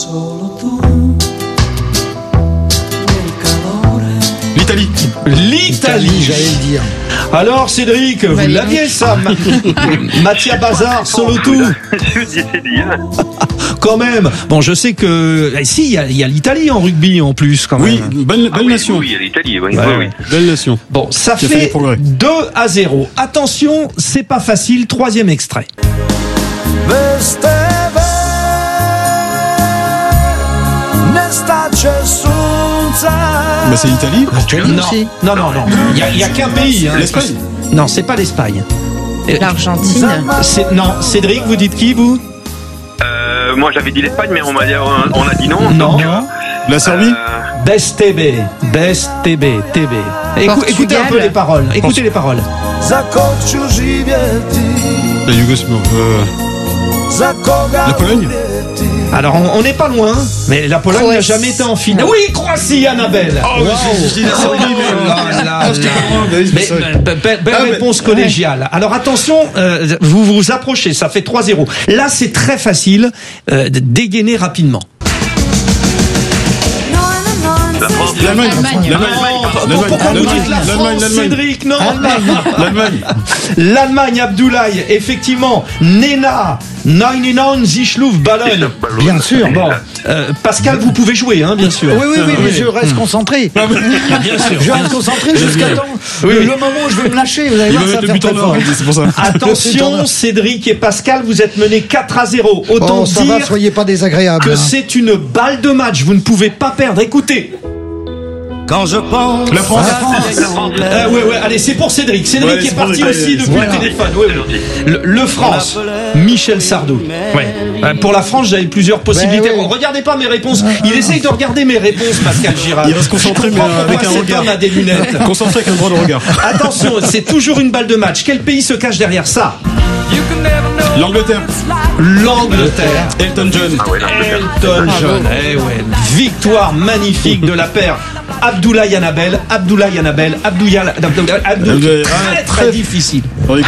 [SPEAKER 1] L'Italie,
[SPEAKER 14] j'allais le dire.
[SPEAKER 1] Alors Cédric, vous l'aviez ça. Mattia Bazar, solo tout. Quand même. Bon, je sais que si il y a l'Italie en rugby en plus quand même.
[SPEAKER 16] Oui, belle nation.
[SPEAKER 4] Oui, il y a l'Italie. Oui.
[SPEAKER 16] Belle nation.
[SPEAKER 1] Bon, ça fait 2-0. Attention, c'est pas facile. 3e extrait.
[SPEAKER 16] Bah c'est l'Italie.
[SPEAKER 1] Non. Il y a qu'un pays. Hein.
[SPEAKER 16] L'Espagne.
[SPEAKER 1] Non, c'est pas l'Espagne.
[SPEAKER 15] L'Argentine.
[SPEAKER 1] Non, Cédric, vous dites qui vous?
[SPEAKER 4] Moi j'avais dit l'Espagne, mais on a dit non.
[SPEAKER 1] Non.
[SPEAKER 4] Donc,
[SPEAKER 16] la Serbie.
[SPEAKER 1] Bestebe. Écoutez un peu les paroles. Écoutez les paroles.
[SPEAKER 16] La La Pologne.
[SPEAKER 1] Alors on n'est pas loin, mais la Pologne n'a jamais été en finale. Oui, Croatie, Annabelle. Belle réponse collégiale. Alors attention, vous vous approchez, ça fait 3-0. Là, c'est très facile, dégainer rapidement.
[SPEAKER 16] L'Allemagne.
[SPEAKER 1] Cédric, non. L'Allemagne, Abdoulaye, effectivement. Nena, 99 Zischluf Ballon.
[SPEAKER 14] Bien sûr.
[SPEAKER 1] Bon, Pascal, vous pouvez jouer, hein, bien sûr.
[SPEAKER 14] Oui, mais je reste concentré.
[SPEAKER 1] Bien sûr.
[SPEAKER 14] Je reste concentré jusqu'à temps. Le moment où je vais me lâcher, vous allez voir, ça va faire très fort.
[SPEAKER 16] C'est pour ça.
[SPEAKER 1] Attention, Cédric et Pascal, vous êtes menés 4-0. Autant
[SPEAKER 14] ça
[SPEAKER 1] dire
[SPEAKER 14] va, soyez pas désagréables.
[SPEAKER 1] que c'est une balle de match. Vous ne pouvez pas perdre. Écoutez.
[SPEAKER 17] Quand je pense
[SPEAKER 16] la France.
[SPEAKER 1] Ouais, allez, c'est pour Cédric. Cédric est parti aussi depuis le téléphone. Le France, Michel Sardou. Pour la France, j'avais plusieurs possibilités. Regardez pas mes réponses. Il essaye de regarder mes réponses, Pascal Girard.
[SPEAKER 16] Il va se concentrer, mais avec un regard.
[SPEAKER 1] A des lunettes.
[SPEAKER 16] Concentré avec un droit de regard.
[SPEAKER 1] Attention, c'est toujours une balle de match. Quel pays se cache derrière ça?
[SPEAKER 16] L'Angleterre.
[SPEAKER 1] Elton John. Elton John. Victoire magnifique de la paire Abdoulaye Annabelle. Très difficile.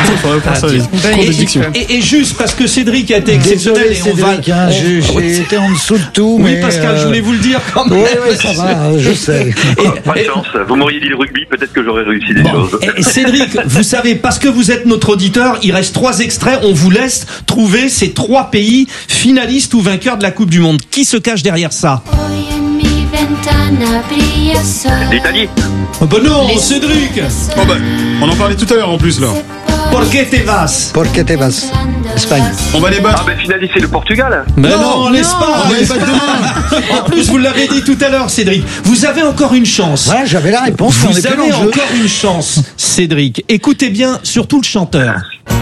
[SPEAKER 1] Et juste parce que Cédric a été exceptionnel.
[SPEAKER 14] J'ai été en dessous de tout.
[SPEAKER 1] Oui, Pascal, je voulais vous le dire quand même.
[SPEAKER 14] Oui, ça va, je sais.
[SPEAKER 4] Pas de chance. Vous m'auriez dit le rugby, peut-être que j'aurais réussi des choses.
[SPEAKER 1] Et Cédric, vous savez, parce que vous êtes notre auditeur, il reste 3 extraits. On vous laisse trouver ces 3 pays finalistes ou vainqueurs de la Coupe du Monde. Qui se cache derrière ça?
[SPEAKER 4] L'Italie.
[SPEAKER 1] Oh bah non, Cédric.
[SPEAKER 16] Oh bah, on en parlait tout à l'heure en plus là.
[SPEAKER 1] Porque te vas.
[SPEAKER 14] Espagne.
[SPEAKER 16] On va les battre.
[SPEAKER 4] Ah ben finaliste, c'est le Portugal.
[SPEAKER 1] Mais non, l'Espagne. On va les battre demain. En plus, vous l'avez dit tout à l'heure, Cédric. Vous avez encore une chance.
[SPEAKER 14] Ouais, j'avais la réponse.
[SPEAKER 1] Vous avez encore une chance, Cédric. Écoutez bien, surtout le chanteur.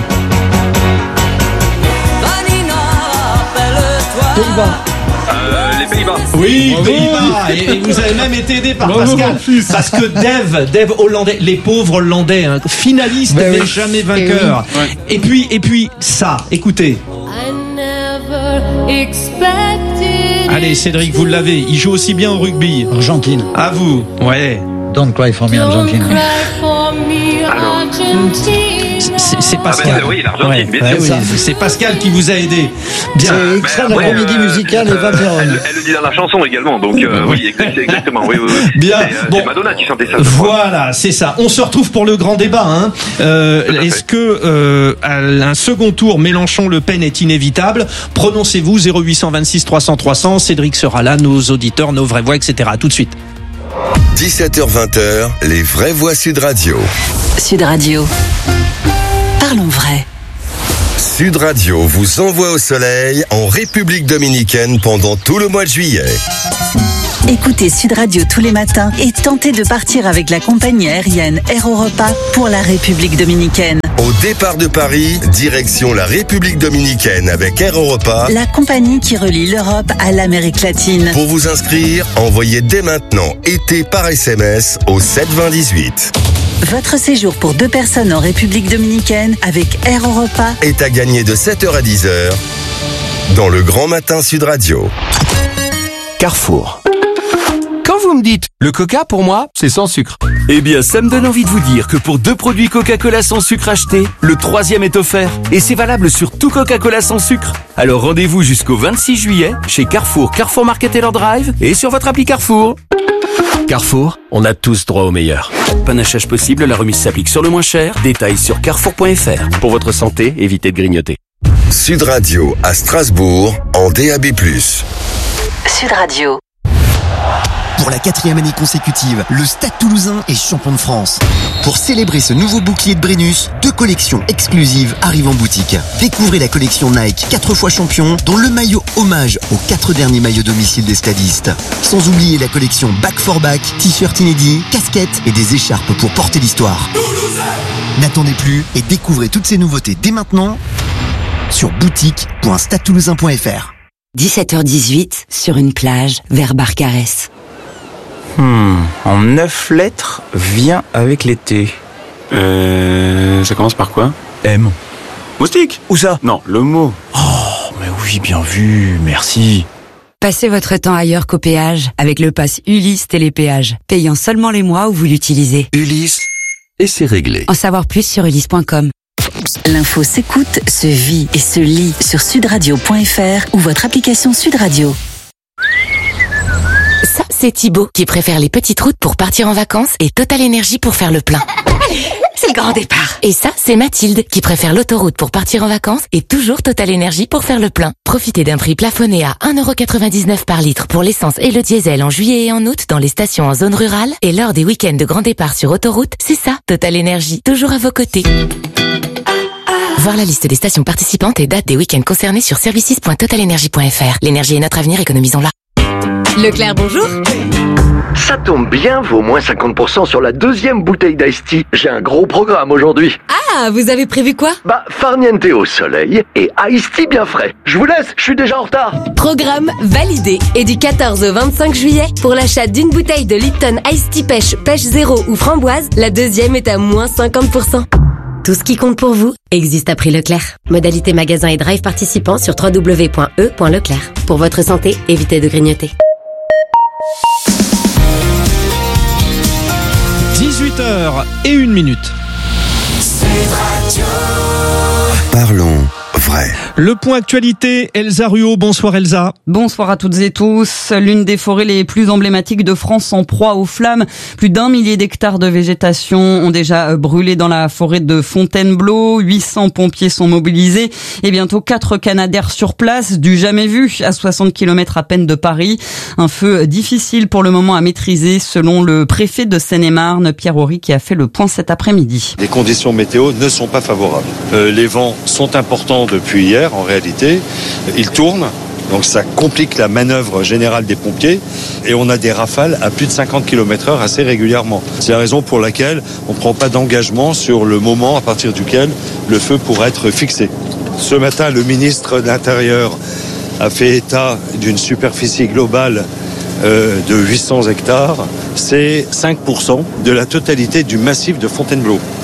[SPEAKER 4] Les Pays-Bas.
[SPEAKER 1] Oui, Pays-Bas. Et vous avez même été aidé par Pascal. Parce que Dave hollandais, les pauvres hollandais, hein, finalistes mais jamais vainqueurs. Et puis ça, écoutez. Allez, Cédric, vous l'avez. Il joue aussi bien au rugby.
[SPEAKER 14] Argentine.
[SPEAKER 1] À vous. Ouais.
[SPEAKER 14] Don't cry for me, Argentine.
[SPEAKER 1] c'est Pascal.
[SPEAKER 4] Oui, l'Argentine, bien sûr.
[SPEAKER 1] C'est Pascal qui vous a aidé. Bien.
[SPEAKER 14] C'est extrait de la comédie musicale Eva Perón.
[SPEAKER 4] Elle le dit dans la chanson également, donc oui, exactement. Oui.
[SPEAKER 1] Bien.
[SPEAKER 4] C'est Madonna qui chantait ça.
[SPEAKER 1] Voilà, c'est ça. On se retrouve pour le grand débat. Hein. Est-ce que un second tour Mélenchon-Le Pen est inévitable? Prononcez-vous 0826 300 300. Cédric sera là, nos auditeurs, nos vraies voix, etc. Tout de suite.
[SPEAKER 2] 17h-20h, les vraies voix Sud Radio.
[SPEAKER 3] Sud Radio. Parlons vrai.
[SPEAKER 2] Sud Radio vous envoie au soleil en République dominicaine pendant tout le mois de juillet.
[SPEAKER 3] Écoutez Sud Radio tous les matins et tentez de partir avec la compagnie aérienne Air Europa pour la République dominicaine.
[SPEAKER 2] Au départ de Paris, direction la République dominicaine avec Air Europa,
[SPEAKER 3] la compagnie qui relie l'Europe à l'Amérique latine.
[SPEAKER 2] Pour vous inscrire, envoyez dès maintenant été par SMS au 72018.
[SPEAKER 3] Votre séjour pour 2 personnes en République dominicaine avec Air Europa
[SPEAKER 2] est à gagner de 7h à 10h dans le Grand Matin Sud Radio.
[SPEAKER 12] Carrefour. Quand vous me dites le coca, pour moi, c'est sans sucre.
[SPEAKER 11] Eh bien, ça me donne envie de vous dire que pour 2 produits Coca-Cola sans sucre achetés, le 3e est offert. Et c'est valable sur tout Coca-Cola sans sucre. Alors rendez-vous jusqu'au 26 juillet chez Carrefour, Carrefour Market Taylor Drive et sur votre appli Carrefour.
[SPEAKER 12] Carrefour, on a tous droit au meilleur.
[SPEAKER 11] Panachage possible, la remise s'applique sur le moins cher. Détails sur carrefour.fr.
[SPEAKER 12] Pour votre santé, évitez de grignoter.
[SPEAKER 2] Sud Radio à Strasbourg en DAB+.
[SPEAKER 3] Sud Radio.
[SPEAKER 7] Pour la 4e année consécutive, le Stade Toulousain est champion de France. Pour célébrer ce nouveau bouclier de Brennus, 2 collections exclusives arrivent en boutique. Découvrez la collection Nike 4 fois champion, dont le maillot hommage aux 4 derniers maillots domicile des stadistes. Sans oublier la collection Back for Back, t-shirt inédits, casquettes et des écharpes pour porter l'histoire. N'attendez plus et découvrez toutes ces nouveautés dès maintenant sur boutique.stadetoulousain.fr.
[SPEAKER 3] 17h18 sur une plage vers Barcarès.
[SPEAKER 10] En 9 lettres, vient avec l'été. Ça commence par quoi?
[SPEAKER 12] M.
[SPEAKER 10] Moustique?
[SPEAKER 12] Où ça?
[SPEAKER 10] Non, le mot.
[SPEAKER 12] Oh, mais oui, bien vu, merci.
[SPEAKER 3] Passez votre temps ailleurs qu'au péage avec le pass Ulysse Télépéage, payant seulement les mois où vous l'utilisez.
[SPEAKER 2] Ulysse, et c'est réglé.
[SPEAKER 3] En savoir plus sur ulysse.com. L'info s'écoute, se vit et se lit sur sudradio.fr ou votre application Sud Radio.
[SPEAKER 13] Ça, c'est Thibaut qui préfère les petites routes pour partir en vacances et Total Énergie pour faire le plein.
[SPEAKER 18] C'est le grand départ.
[SPEAKER 13] Et ça, c'est Mathilde qui préfère l'autoroute pour partir en vacances et toujours Total Énergie pour faire le plein. Profitez d'un prix plafonné à 1,99€ par litre pour l'essence et le diesel en juillet et en août dans les stations en zone rurale et lors des week-ends de grand départ sur autoroute. C'est ça, Total Énergie, toujours à vos côtés. Voir la liste des stations participantes et dates des week-ends concernés sur services.totalenergie.fr. L'énergie est notre avenir, économisons-la.
[SPEAKER 6] Leclerc, bonjour.
[SPEAKER 23] Ça tombe bien, vaut moins 50% sur la 2e bouteille d'Ice Tea. J'ai un gros programme aujourd'hui.
[SPEAKER 6] Ah, vous avez prévu quoi?
[SPEAKER 23] Farniente au soleil et Ice Tea bien frais. Je vous laisse, je suis déjà en retard.
[SPEAKER 6] Programme validé. Et du 14 au 25 juillet, pour l'achat d'une bouteille de Lipton Ice Tea Pêche Zéro ou Framboise, la 2e est à moins 50%. Tout ce qui compte pour vous existe à prix Leclerc. Modalité magasin et drive participants sur www.e.leclerc. Pour votre santé, évitez de grignoter.
[SPEAKER 1] 18h01.
[SPEAKER 2] Parlons vrai.
[SPEAKER 1] Le point actualité, Elsa Ruot. Bonsoir Elsa.
[SPEAKER 24] Bonsoir à toutes et tous. L'une des forêts les plus emblématiques de France en proie aux flammes. Plus d'1 millier d'hectares de végétation ont déjà brûlé dans la forêt de Fontainebleau. 800 pompiers sont mobilisés et bientôt 4 Canadair sur place. Du jamais vu à 60 km à peine de Paris. Un feu difficile pour le moment à maîtriser selon le préfet de Seine-et-Marne, Pierre Horry, qui a fait le point cet après-midi.
[SPEAKER 25] Les conditions météo ne sont pas favorables. Les vents sont importants depuis hier en réalité. Ils tournent. Donc ça complique la manœuvre générale des pompiers et on a des rafales à plus de 50 km/h assez régulièrement. C'est la raison pour laquelle on ne prend pas d'engagement sur le moment à partir duquel le feu pourra être fixé. Ce matin, le ministre de l'Intérieur a fait état d'une superficie globale de 800 hectares. C'est 5% de la totalité du massif de Fontainebleau.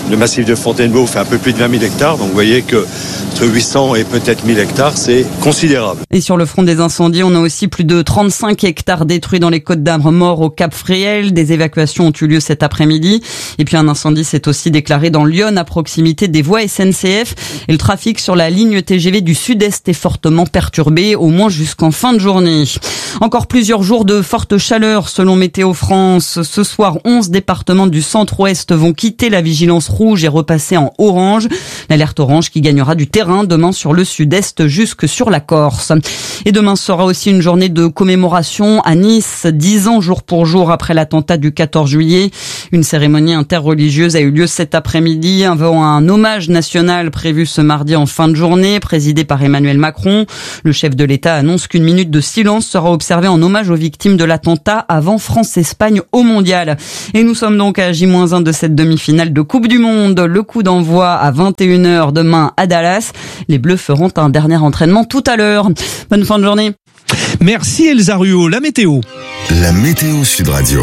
[SPEAKER 25] Le massif de Fontainebleau fait un peu plus de 20 000 hectares, donc vous voyez que entre 800 et peut-être 1000 hectares, c'est considérable.
[SPEAKER 24] Et sur le front des incendies, on a aussi plus de 35 hectares détruits dans les Côtes-d'Armor, morts au Cap Fréhel. Des évacuations ont eu lieu cet après-midi. Et puis un incendie s'est aussi déclaré dans Lyon, à proximité des voies SNCF. Et le trafic sur la ligne TGV du Sud-Est est fortement perturbé, au moins jusqu'en fin de journée. Encore plusieurs jours de forte chaleur selon Météo France. Ce soir, 11 départements du centre-ouest vont quitter la vigilance rouge et repasser en orange. L'alerte orange qui gagnera du terrain demain sur le sud-est jusque sur la Corse. Et demain sera aussi une journée de commémoration à Nice, 10 ans jour pour jour après l'attentat du 14 juillet. Une cérémonie interreligieuse a eu lieu cet après-midi avant un hommage national prévu ce mardi en fin de journée, présidé par Emmanuel Macron. Le chef de l'État annonce qu'une minute de silence sera observée en hommage aux victimes de l'attentat avant France-Espagne au Mondial. Et nous sommes donc à J-1 de cette demi-finale de Coupe du Monde. Le coup d'envoi à 21h demain à Dallas. Les Bleus feront un dernier entraînement tout à l'heure. Bonne fin de journée.
[SPEAKER 1] Merci Elsa Ruot. La météo.
[SPEAKER 2] La météo Sud Radio.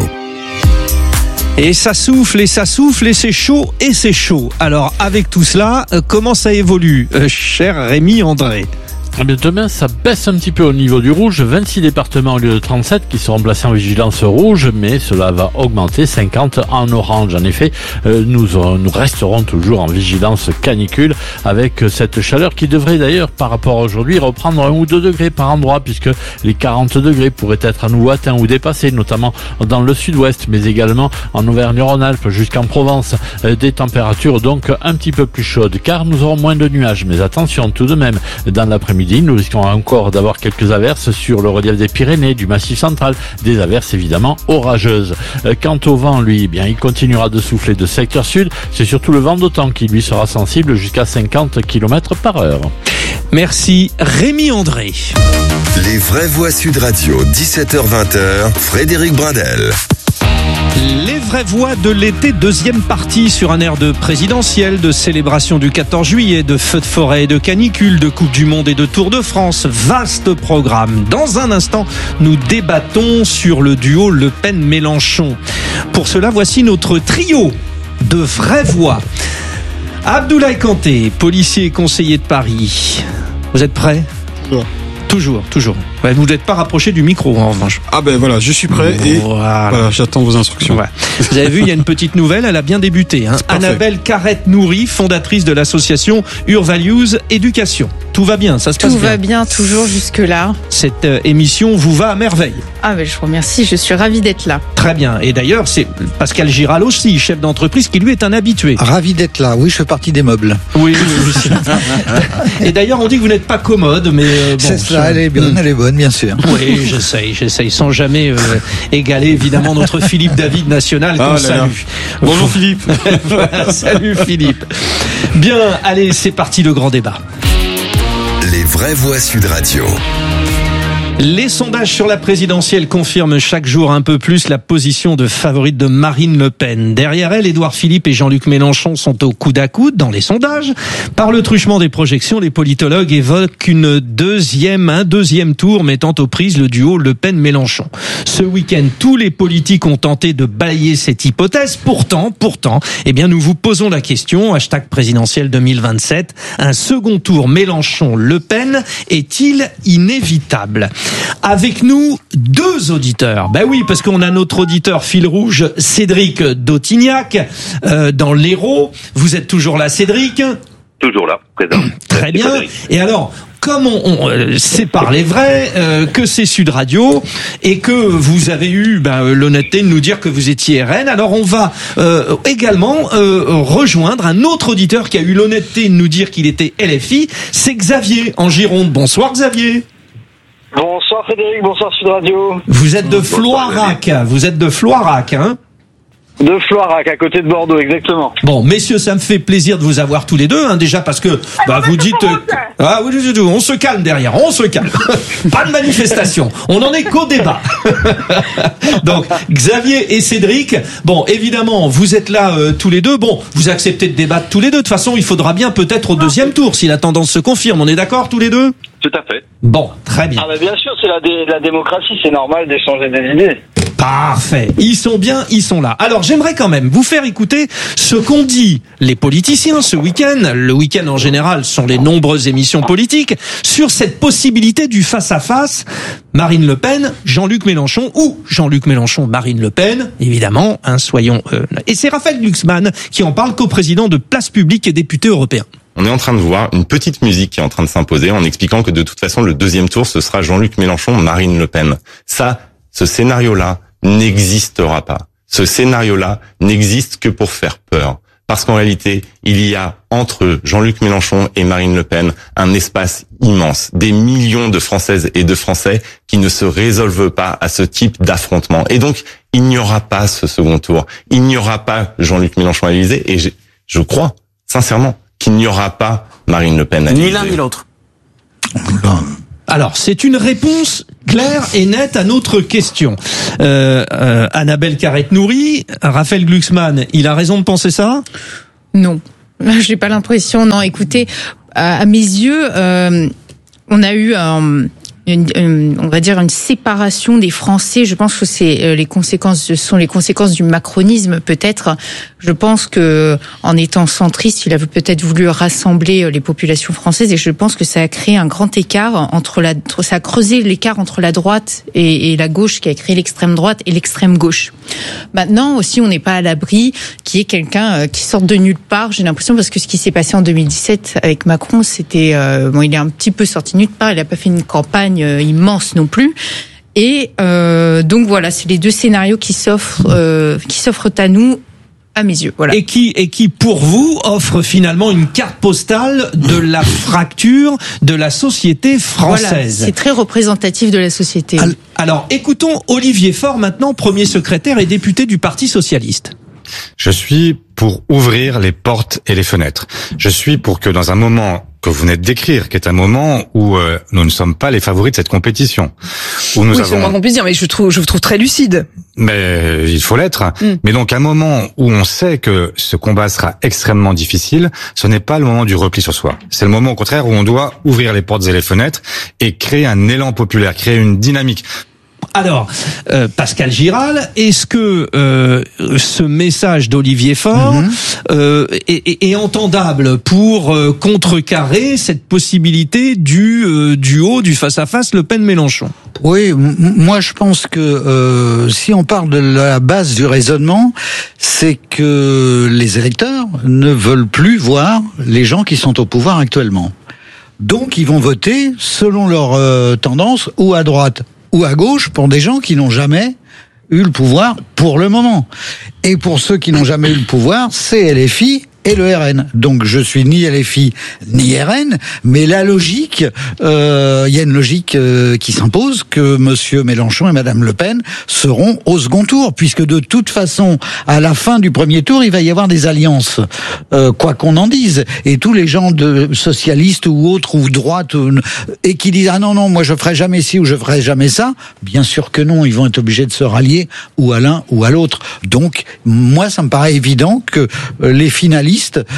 [SPEAKER 1] Et ça souffle et ça souffle et c'est chaud et c'est chaud. Alors avec tout cela, comment ça évolue, cher Rémi André?
[SPEAKER 8] Eh bien, demain, ça baisse un petit peu au niveau du rouge. 26 départements au lieu de 37 qui seront placés en vigilance rouge, mais cela va augmenter, 50 en orange. En effet, nous resterons toujours en vigilance canicule avec cette chaleur qui devrait d'ailleurs, par rapport à aujourd'hui, reprendre 1 ou 2 degrés par endroit, puisque les 40 degrés pourraient être à nouveau atteints ou dépassés, notamment dans le sud-ouest, mais également en Auvergne-Rhône-Alpes jusqu'en Provence. Des températures donc un petit peu plus chaudes, car nous aurons moins de nuages. Mais attention tout de même, dans l'après-midi, nous risquons encore d'avoir quelques averses sur le relief des Pyrénées, du Massif central, des averses évidemment orageuses. Quant au vent, lui, bien, il continuera de souffler de secteur sud. C'est surtout le vent d'automne qui lui sera sensible jusqu'à 50 km par heure.
[SPEAKER 1] Merci Rémi André.
[SPEAKER 2] Les vraies voix Sud Radio, 17h-20h, Frédéric Brindel.
[SPEAKER 1] Les vraies voix de l'été, deuxième partie sur un air de présidentielle, de célébration du 14 juillet, de feux de forêt et de canicule, de Coupe du Monde et de Tour de France. Vaste programme. Dans un instant, nous débattons sur le duo Le Pen-Mélenchon. Pour cela, voici notre trio de vraies voix. Abdoulaye Kanté, policier et conseiller de Paris. Vous êtes prêts ? Toujours. Ouais, vous n'êtes pas rapproché du micro en revanche.
[SPEAKER 16] Ah ben voilà, je suis prêt et voilà, j'attends vos instructions.
[SPEAKER 1] Ouais. Vous avez vu, il y a une petite nouvelle, elle a bien débuté. Annabelle Carrette-Nourri, fondatrice de l'association Urvalues Éducation. Tout va bien, ça se passe bien.
[SPEAKER 15] Tout va bien, toujours jusque-là.
[SPEAKER 1] Cette émission vous va à merveille.
[SPEAKER 15] Ah ben je vous remercie, je suis ravie d'être là.
[SPEAKER 1] Très bien, et d'ailleurs c'est Pascal Giral aussi, chef d'entreprise, qui lui est un habitué.
[SPEAKER 14] Ravi d'être là, oui, je fais partie des meubles.
[SPEAKER 1] Oui. Et d'ailleurs on dit que vous n'êtes pas commode, mais bon.
[SPEAKER 14] C'est ça, elle est bonne, bien sûr.
[SPEAKER 1] Oui, j'essaye sans jamais égaler évidemment notre Philippe David national qu'on salue.
[SPEAKER 16] Bonjour Philippe.
[SPEAKER 1] Salut Philippe. Bien, allez, c'est parti le grand débat.
[SPEAKER 2] Les vraies voix Sud Radio.
[SPEAKER 1] Les sondages sur la présidentielle confirment chaque jour un peu plus la position de favorite de Marine Le Pen. Derrière elle, Édouard Philippe et Jean-Luc Mélenchon sont au coude à coude dans les sondages. Par le truchement des projections, les politologues évoquent un deuxième tour mettant aux prises le duo Le Pen-Mélenchon. Ce week-end, tous les politiques ont tenté de balayer cette hypothèse. Pourtant, eh bien, nous vous posons la question, #présidentielle 2027. Un second tour Mélenchon-Le Pen est-il inévitable? Avec nous, 2 auditeurs. Ben oui, parce qu'on a notre auditeur fil rouge, Cédric d'Autignac, dans l'Hérault. Vous êtes toujours là, Cédric?
[SPEAKER 4] Toujours là, présent.
[SPEAKER 1] Très bien. Et alors, comme on sépare les vrais, que c'est Sud Radio et que vous avez eu l'honnêteté de nous dire que vous étiez RN, alors on va également rejoindre un autre auditeur qui a eu l'honnêteté de nous dire qu'il était LFI, c'est Xavier en Gironde. Bonsoir Xavier.
[SPEAKER 9] Bonsoir Frédéric, bonsoir Sud Radio.
[SPEAKER 1] Vous êtes de Floirac, hein?
[SPEAKER 9] De Floirac, à côté de Bordeaux, exactement.
[SPEAKER 1] Bon, messieurs, ça me fait plaisir de vous avoir tous les deux, hein, déjà parce que vous dites... Ah oui, on se calme derrière, on se calme. Pas de manifestation, on n'en est qu'au débat. Donc, Xavier et Cédric, bon, évidemment, vous êtes là tous les deux. Bon, vous acceptez de débattre tous les deux. De toute façon, il faudra bien peut-être au deuxième tour, si la tendance se confirme. On est d'accord tous les deux ?
[SPEAKER 4] Tout à fait.
[SPEAKER 1] Bon, très bien.
[SPEAKER 9] Ah bien sûr, c'est la démocratie, c'est normal d'échanger des idées.
[SPEAKER 1] Parfait. Ils sont bien, ils sont là. Alors, j'aimerais quand même vous faire écouter ce qu'ont dit les politiciens ce week-end. Le week-end, en général, sont les nombreuses émissions politiques sur cette possibilité du face-à-face Marine Le Pen, Jean-Luc Mélenchon ou Jean-Luc Mélenchon, Marine Le Pen, évidemment, soyons... Et c'est Raphaël Glucksmann qui en parle, coprésident de Place Publique et député européen.
[SPEAKER 5] On est en train de voir une petite musique qui est en train de s'imposer en expliquant que de toute façon, le deuxième tour, ce sera Jean-Luc Mélenchon, Marine Le Pen. Ce scénario-là n'existera pas. Ce scénario-là n'existe que pour faire peur. Parce qu'en réalité, il y a entre Jean-Luc Mélenchon et Marine Le Pen un espace immense, des millions de Françaises et de Français qui ne se résolvent pas à ce type d'affrontement. Et donc, il n'y aura pas ce second tour. Il n'y aura pas Jean-Luc Mélenchon à l'Élysée. Et je crois, sincèrement, qu'il n'y aura pas Marine Le Pen à l'Élysée.
[SPEAKER 19] Ni l'un ni l'autre.
[SPEAKER 1] Alors, c'est une réponse claire et nette à notre question. Annabelle Carrette-Nourry, Raphaël Glucksmann, il a raison de penser ça ?
[SPEAKER 15] Non, j'ai pas l'impression. Non, écoutez, à mes yeux, on a eu on va dire une séparation des Français. Je pense que ce sont les conséquences du macronisme peut-être. Je pense que en étant centriste, il a peut-être voulu rassembler les populations françaises et je pense que ça a créé un grand écart ça a creusé l'écart entre la droite et la gauche qui a créé l'extrême droite et l'extrême gauche. Maintenant aussi, on n'est pas à l'abri qu'il y ait quelqu'un qui sorte de nulle part. J'ai l'impression parce que ce qui s'est passé en 2017 avec Macron, c'était il est un petit peu sorti de nulle part. Il n'a pas fait une campagne immense non plus. Et donc voilà, c'est les deux scénarios qui s'offrent à nous, à mes yeux. Voilà.
[SPEAKER 1] Et qui pour vous offre finalement une carte postale de la fracture de la société française.
[SPEAKER 15] Voilà, c'est très représentatif de la société.
[SPEAKER 1] Alors écoutons Olivier Faure maintenant, premier secrétaire et député du Parti socialiste.
[SPEAKER 20] Je suis pour ouvrir les portes et les fenêtres. Je suis pour que dans un moment que vous venez de décrire, qui est un moment où nous ne sommes pas les favoris de cette compétition, où nous
[SPEAKER 21] c'est le moins qu'on puisse dire, mais je vous trouve très lucide.
[SPEAKER 20] Mais il faut l'être. Mais donc un moment où on sait que ce combat sera extrêmement difficile, ce n'est pas le moment du repli sur soi. C'est le moment au contraire où on doit ouvrir les portes et les fenêtres et créer un élan populaire, créer une dynamique.
[SPEAKER 1] Alors, Pascal Giral, est-ce que ce message d'Olivier Faure est entendable pour contrecarrer cette possibilité du duo, du face-à-face Le Pen-Mélenchon ?
[SPEAKER 14] Oui, moi je pense que si on parle de la base du raisonnement, c'est que les électeurs ne veulent plus voir les gens qui sont au pouvoir actuellement. Donc ils vont voter selon leur tendance ou à droite ou à gauche pour des gens qui n'ont jamais eu le pouvoir pour le moment. Et pour ceux qui n'ont jamais eu le pouvoir, c'est LFI et le RN. Donc je suis ni LFI ni RN, mais la logique, il y a une logique qui s'impose que Monsieur Mélenchon et Madame Le Pen seront au second tour, puisque de toute façon, à la fin du premier tour, il va y avoir des alliances, quoi qu'on en dise. Et tous les gens de socialistes ou autres ou droite et qui disent ah non moi je ferai jamais ci ou je ferai jamais ça, bien sûr que non, ils vont être obligés de se rallier ou à l'un ou à l'autre. Donc moi ça me paraît évident que les finalistes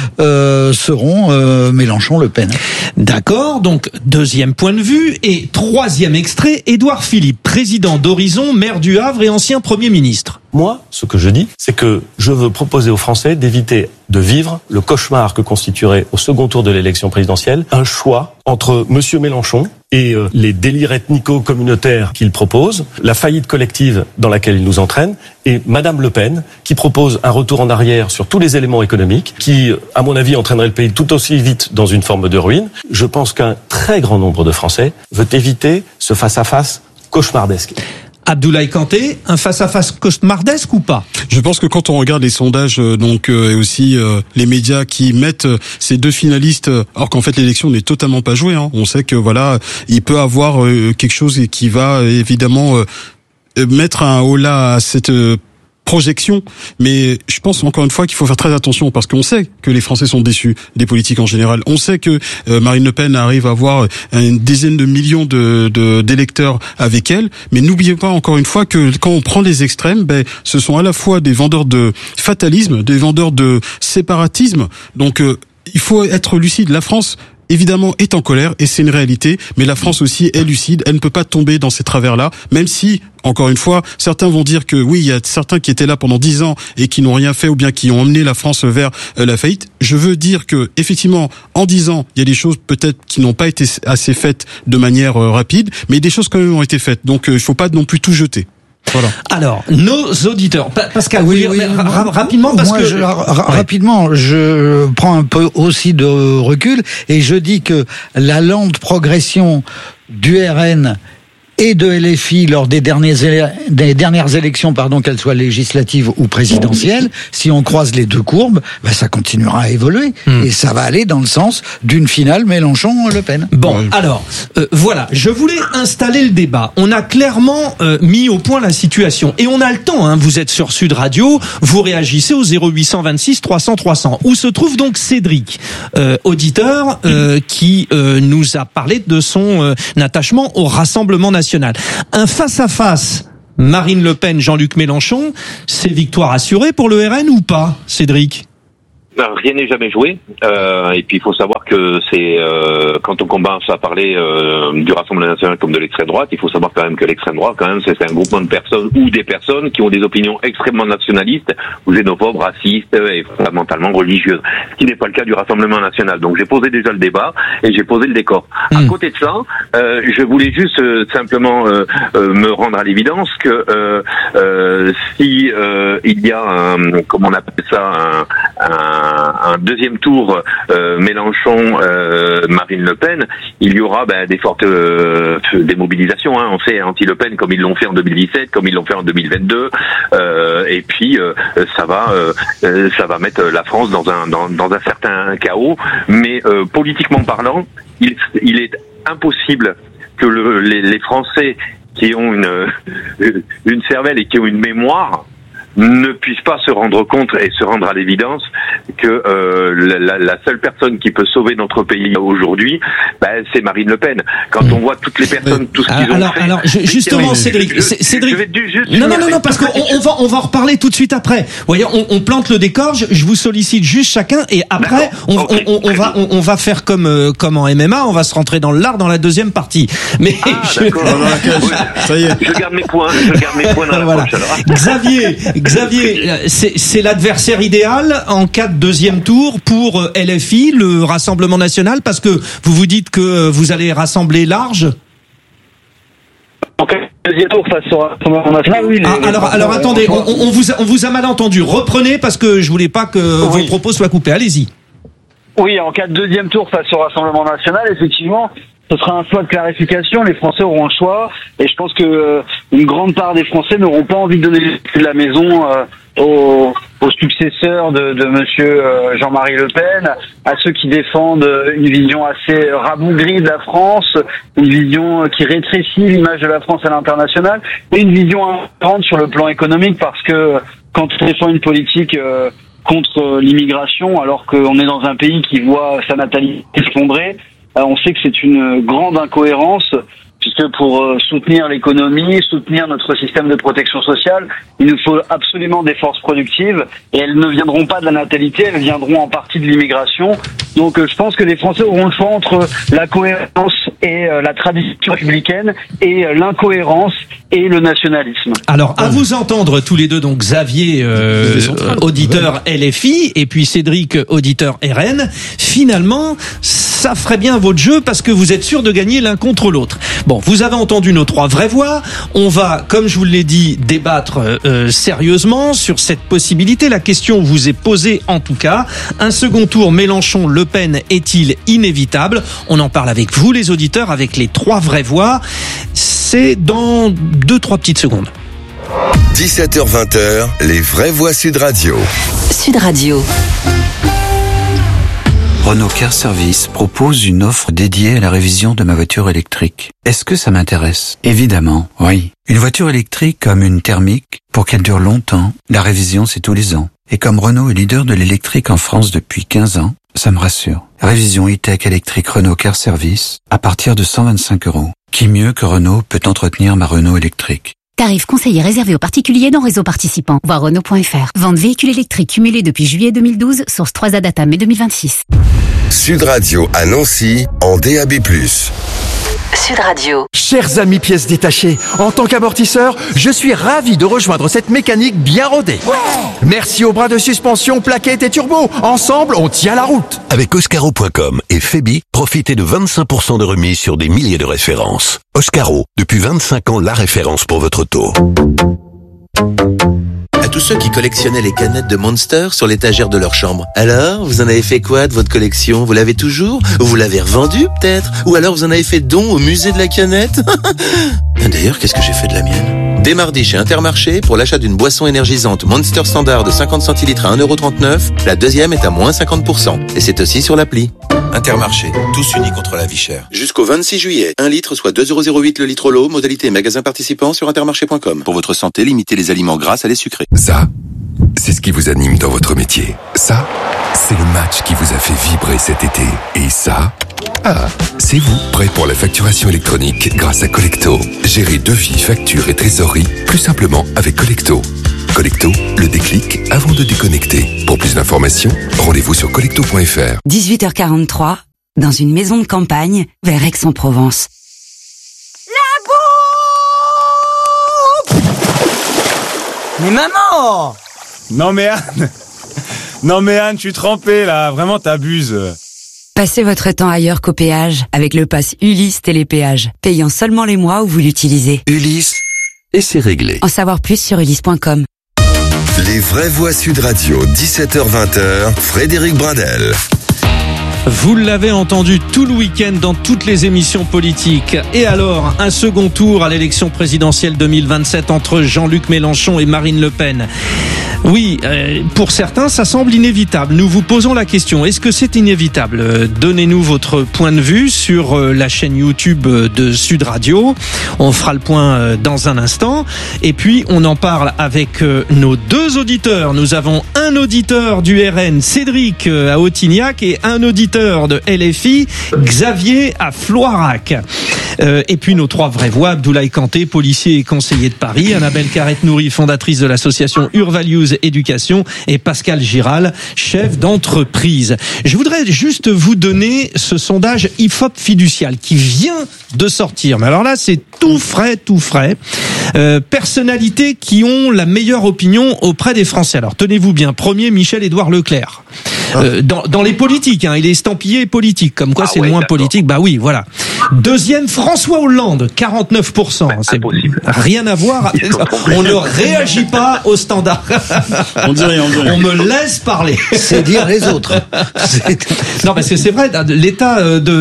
[SPEAKER 14] seront Mélenchon-Le Pen.
[SPEAKER 1] D'accord, donc deuxième point de vue. Et troisième extrait, Édouard Philippe, président d'Horizon, maire du Havre et ancien Premier ministre.
[SPEAKER 22] Moi, ce que je dis, c'est que je veux proposer aux Français d'éviter de vivre le cauchemar que constituerait au second tour de l'élection présidentielle un choix entre Monsieur Mélenchon et les délires ethnico-communautaires qu'il propose, la faillite collective dans laquelle il nous entraîne, et Madame Le Pen qui propose un retour en arrière sur tous les éléments économiques qui, à mon avis, entraînerait le pays tout aussi vite dans une forme de ruine. Je pense qu'un très grand nombre de Français veut éviter ce face-à-face cauchemardesque.
[SPEAKER 1] Abdoulaye Kanté, un face-à-face cauchemardesque ou pas ?
[SPEAKER 16] Je pense que quand on regarde les sondages, et aussi les médias qui mettent ces deux finalistes, alors qu'en fait l'élection n'est totalement pas jouée, on sait que voilà, il peut avoir quelque chose qui va évidemment mettre un holà à cette projection, mais je pense encore une fois qu'il faut faire très attention parce qu'on sait que les Français sont déçus des politiques en général. On sait que Marine Le Pen arrive à avoir une dizaine de millions d'électeurs avec elle, mais n'oubliez pas encore une fois que quand on prend les extrêmes, ce sont à la fois des vendeurs de fatalisme, des vendeurs de séparatisme. Donc il faut être lucide. La France évidemment, est en colère, et c'est une réalité, mais la France aussi est lucide, elle ne peut pas tomber dans ces travers-là, même si, encore une fois, certains vont dire que oui, il y a certains qui étaient là pendant 10 ans et qui n'ont rien fait ou bien qui ont emmené la France vers la faillite. Je veux dire que, effectivement, en 10 ans, il y a des choses peut-être qui n'ont pas été assez faites de manière rapide, mais des choses quand même ont été faites, donc il faut pas non plus tout jeter. Voilà.
[SPEAKER 1] Alors, nos auditeurs, Pascal, rapidement, parce que
[SPEAKER 14] rapidement, je prends un peu aussi de recul et je dis que la lente progression du RN et de LFI lors des dernières élections, qu'elles soient législatives ou présidentielles, si on croise les deux courbes, ça continuera à évoluer et ça va aller dans le sens d'une finale Mélenchon-Le Pen.
[SPEAKER 1] Bon, alors voilà, je voulais installer le débat. On a clairement mis au point la situation et on a le temps. Hein, vous êtes sur Sud Radio, vous réagissez au 0826 300 300. Où se trouve donc Cédric, auditeur, qui nous a parlé de son attachement au Rassemblement national. Un face-à-face Marine Le Pen, Jean-Luc Mélenchon, c'est victoire assurée pour le RN ou pas, Cédric ?
[SPEAKER 4] Rien n'est jamais joué. Et puis il faut savoir que c'est quand on commence à parler du Rassemblement national comme de l'extrême droite, il faut savoir quand même que l'extrême droite, quand même, c'est un groupement de personnes ou des personnes qui ont des opinions extrêmement nationalistes, ou xénophobes, racistes et fondamentalement religieuses. Ce qui n'est pas le cas du Rassemblement national. Donc j'ai posé déjà le débat et j'ai posé le décor. À côté de ça, je voulais juste simplement me rendre à l'évidence que si il y a comment on appelle ça, un deuxième tour Mélenchon Marine Le Pen, il y aura des fortes démobilisations, hein. On sait anti-Le Pen comme ils l'ont fait en 2017, comme ils l'ont fait en 2022, et puis ça va mettre la France dans un certain chaos, mais politiquement parlant, il est impossible que les Français qui ont une cervelle et qui ont une mémoire ne puisse pas se rendre compte et se rendre à l'évidence que la seule personne qui peut sauver notre pays aujourd'hui, c'est Marine Le Pen. Quand on voit toutes les personnes, tout ce qu'ils ont fait.
[SPEAKER 1] Alors, justement, Cédric, non, parce qu'on va en reparler tout de suite après. Vous voyez, on plante le décor. Je vous sollicite juste chacun et après, on va faire comme en MMA, on va se rentrer dans l'art dans la deuxième partie. Mais
[SPEAKER 16] ça y est.
[SPEAKER 4] Je garde mes points dans la poche, alors.
[SPEAKER 1] Xavier, c'est l'adversaire idéal en cas de deuxième tour pour LFI, le Rassemblement national, parce que vous vous dites que vous allez rassembler large.
[SPEAKER 9] En cas de deuxième tour face au Rassemblement national, oui.
[SPEAKER 1] Alors attendez, on vous a mal entendu. Reprenez parce que je voulais pas que vos propos soient coupés. Allez-y.
[SPEAKER 9] Oui, en cas de deuxième tour face au Rassemblement national, effectivement, ce sera un choix de clarification. Les Français auront un choix, et je pense que une grande part des Français n'auront pas envie de donner de la maison aux successeurs de monsieur Jean-Marie Le Pen, à ceux qui défendent une vision assez rabougrie de la France, une vision qui rétrécit l'image de la France à l'international, et une vision importante sur le plan économique, parce que quand on défend une politique contre l'immigration, alors qu'on est dans un pays qui voit sa natalité s'effondrer, on sait que c'est une grande incohérence, puisque pour soutenir l'économie, soutenir notre système de protection sociale, il nous faut absolument des forces productives, et elles ne viendront pas de la natalité, elles viendront en partie de l'immigration. Donc je pense que les Français auront le choix entre la cohérence et la tradition républicaine, et l'incohérence et le nationalisme.
[SPEAKER 1] Alors, à vous entendre tous les deux, donc Xavier, auditeur LFI, et puis Cédric, auditeur RN, finalement, ça ferait bien votre jeu parce que vous êtes sûr de gagner l'un contre l'autre. Bon, vous avez entendu nos trois vraies voix. On va, comme je vous l'ai dit, débattre sérieusement sur cette possibilité. La question vous est posée en tout cas. Un second tour Mélenchon-Le Pen est-il inévitable ? On en parle avec vous, les auditeurs, avec les trois vraies voix. C'est dans 2-3 petites secondes.
[SPEAKER 2] 17h-20h, les vraies voix Sud Radio.
[SPEAKER 3] Sud Radio.
[SPEAKER 7] Renault Car Service propose une offre dédiée à la révision de ma voiture électrique. Est-ce que ça m'intéresse ? Évidemment, oui. Une voiture électrique comme une thermique, pour qu'elle dure longtemps, la révision c'est tous les ans. Et comme Renault est leader de l'électrique en France depuis 15 ans, ça me rassure. Révision e-tech électrique Renault Car Service à partir de 125 €. Qui mieux que Renault peut entretenir ma Renault électrique ?
[SPEAKER 10] Tarif conseillé réservé aux particuliers non réseau participants. Voir Renault.fr. Vente véhicules électriques cumulés depuis juillet 2012. Source 3A Data mai 2026.
[SPEAKER 2] Sud Radio à Nancy en DAB+.
[SPEAKER 3] Sud Radio.
[SPEAKER 11] Chers amis pièces détachées, en tant qu'amortisseur, je suis ravi de rejoindre cette mécanique bien rodée. Ouais. Merci aux bras de suspension, plaquettes et turbo. Ensemble, on tient la route.
[SPEAKER 12] Avec Oscaro.com et Febi, profitez de 25% de remise sur des milliers de références. Oscaro, depuis 25 ans, la référence pour votre auto.
[SPEAKER 17] À tous ceux qui collectionnaient les canettes de Monster sur l'étagère de leur chambre. Alors, vous en avez fait quoi de votre collection? Vous l'avez toujours? Ou vous l'avez revendue, peut-être? Ou alors vous en avez fait don au musée de la canette? D'ailleurs, qu'est-ce que j'ai fait de la mienne? Dès mardi chez Intermarché, pour l'achat d'une boisson énergisante Monster Standard de 50 centilitres à 1,39€, la deuxième est à moins 50%. Et c'est aussi sur l'appli. Intermarché, tous unis contre la vie chère. Jusqu'au 26 juillet, 1 litre soit 2,08€ le litre l'eau, modalité magasin participant sur intermarché.com. Pour votre santé, limitez les aliments gras à les sucrés.
[SPEAKER 19] Ça, c'est ce qui vous anime dans votre métier. Ça, c'est le match qui vous a fait vibrer cet été. Et ça, c'est vous, prêt pour la facturation électronique grâce à Collecto. Gérez devis, factures et trésorerie plus simplement avec Collecto. Collecto, le déclic avant de déconnecter. Pour plus d'informations, rendez-vous sur collecto.fr.
[SPEAKER 26] 18h43, dans une maison de campagne, vers Aix-en-Provence.
[SPEAKER 21] La bombe! Mais maman!
[SPEAKER 27] Non mais Anne, je suis trempé là, vraiment t'abuses.
[SPEAKER 26] Passez votre temps ailleurs qu'au péage avec le pass Ulysse Télépéage, payant seulement les mois où vous l'utilisez.
[SPEAKER 19] Ulysse, et c'est réglé.
[SPEAKER 26] En savoir plus sur ulysse.com.
[SPEAKER 2] Les vraies voix Sud Radio, 17h-20h, Frédéric Brindel.
[SPEAKER 1] Vous l'avez entendu tout le week-end dans toutes les émissions politiques. Et alors, un second tour à l'élection présidentielle 2027 entre Jean-Luc Mélenchon et Marine Le Pen. Oui, pour certains, ça semble inévitable. Nous vous posons la question, est-ce que c'est inévitable? Donnez-nous votre point de vue sur la chaîne YouTube de Sud Radio. On fera le point dans un instant. Et puis, on en parle avec nos deux auditeurs. Nous avons un auditeur du RN, Cédric à Autignac, et un auditeur de LFI, Xavier à Floirac. Et puis nos trois vraies voix, Abdoulaye Kanté, policier et conseiller de Paris, Annabelle Carrette-Nourry, fondatrice de l'association Urvalues Éducation, et Pascal Giral, chef d'entreprise. Je voudrais juste vous donner ce sondage IFOP fiducial qui vient de sortir. Mais alors là, c'est tout frais. Personnalités qui ont la meilleure opinion auprès des Français. Alors tenez-vous bien, premier, Michel-Édouard Leclerc. Dans les politiques, il est estampillé politique, comme quoi c'est le moins politique. Bah oui, voilà. Deuxième, François Hollande, 49%. C'est impossible. Rien à voir. On ne réagit pas au standard.
[SPEAKER 16] On dit rien.
[SPEAKER 1] On me laisse parler.
[SPEAKER 14] C'est dire les autres.
[SPEAKER 1] Non, parce que c'est vrai, l'état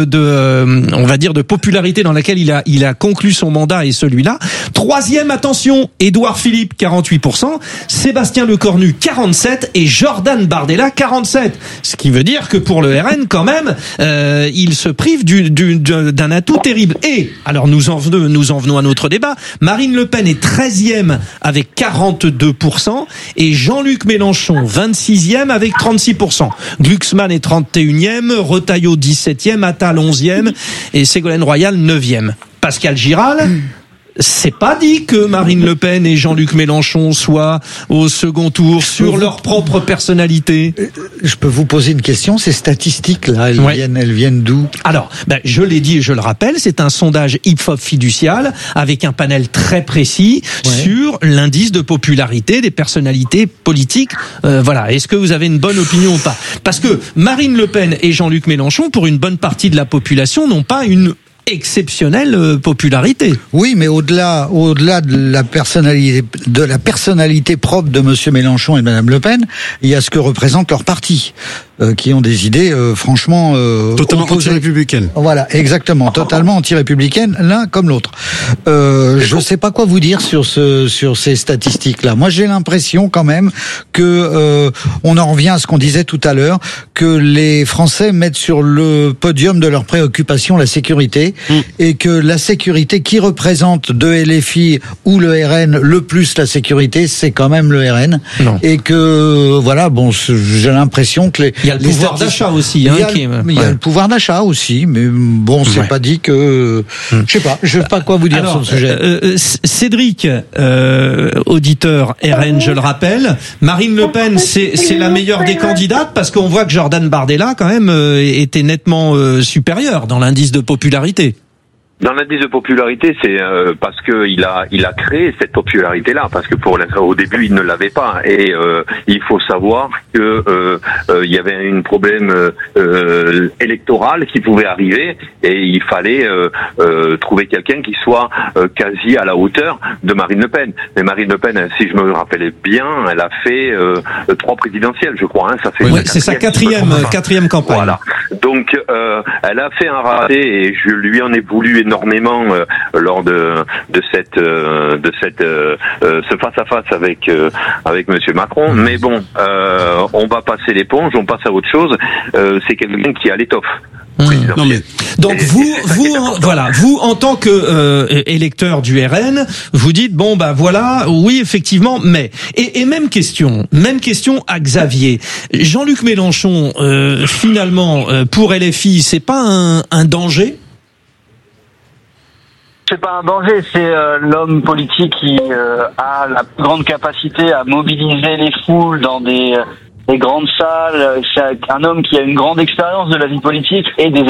[SPEAKER 1] on va dire, de popularité dans laquelle il a conclu son mandat est celui-là. Troisième, attention, Édouard Philippe, 48%, Sébastien Lecornu, 47%, et Jordan Bardella, 47%. Ce qui veut dire que pour le RN, quand même, il se prive d'un atout terrible. Et, alors nous en venons à notre débat, Marine Le Pen est 13e avec 42%, et Jean-Luc Mélenchon, 26e avec 36%. Glucksmann est 31e, Retailleau 17e, Attal 11e, et Ségolène Royal 9e. Pascal Giral, c'est pas dit que Marine Le Pen et Jean-Luc Mélenchon soient au second tour sur leur propre personnalité.
[SPEAKER 14] Je peux vous poser une question? Ces statistiques-là, elles viennent d'où?
[SPEAKER 1] Alors, je l'ai dit et je le rappelle, c'est un sondage IFOP fiducial avec un panel très précis sur l'indice de popularité des personnalités politiques. Voilà. Est-ce que vous avez une bonne opinion ou pas? Parce que Marine Le Pen et Jean-Luc Mélenchon, pour une bonne partie de la population, n'ont pas une exceptionnelle popularité.
[SPEAKER 14] Oui, mais au-delà de la personnalité propre de monsieur Mélenchon et madame Le Pen, il y a ce que représente leur parti, qui ont des idées franchement
[SPEAKER 16] totalement anti-républicaines.
[SPEAKER 14] Voilà, exactement, totalement anti-républicaines, l'un comme l'autre. Je sais pas quoi vous dire sur ces statistiques-là. Moi, j'ai l'impression quand même que on en revient à ce qu'on disait tout à l'heure, que les Français mettent sur le podium de leurs préoccupations la sécurité. Et que la sécurité qui représente de LFI ou le RN le plus la sécurité, c'est quand même le RN. Non. Et que voilà, j'ai l'impression que
[SPEAKER 1] Il y a le pouvoir d'achat aussi.
[SPEAKER 14] Il y a le pouvoir d'achat aussi, mais bon, c'est pas dit que... Je sais pas, je sais pas quoi vous dire sur le sujet.
[SPEAKER 1] Cédric, auditeur RN, je le rappelle, Marine Le Pen, c'est la meilleure des candidates, parce qu'on voit que Jordan Bardella, quand même, était nettement supérieur dans l'indice de popularité.
[SPEAKER 4] Dans l'indice de popularité, c'est parce que il a créé cette popularité-là, parce que au début il ne l'avait pas, et il faut savoir que il y avait un problème électoral qui pouvait arriver, et il fallait trouver quelqu'un qui soit quasi à la hauteur de Marine Le Pen. Mais Marine Le Pen, si je me rappelais bien, elle a fait 3 présidentielles, je crois. Ça fait
[SPEAKER 1] c'est sa quatrième campagne.
[SPEAKER 4] Voilà. Donc elle a fait un raté, et je lui en ai voulu énormément lors de ce face à face avec Monsieur Macron. Mais bon, on va passer l'éponge, on passe à autre chose. C'est quelqu'un qui a l'étoffe.
[SPEAKER 1] Non mais donc vous en tant que électeur du RN, vous dites bon bah voilà, oui effectivement, mais et même question à Xavier. Jean-Luc Mélenchon finalement pour LFI, c'est pas un danger?
[SPEAKER 9] C'est pas un danger, c'est l'homme politique qui a la plus grande capacité à mobiliser les foules dans des grandes salles. C'est un homme qui a une grande expérience de la vie politique et des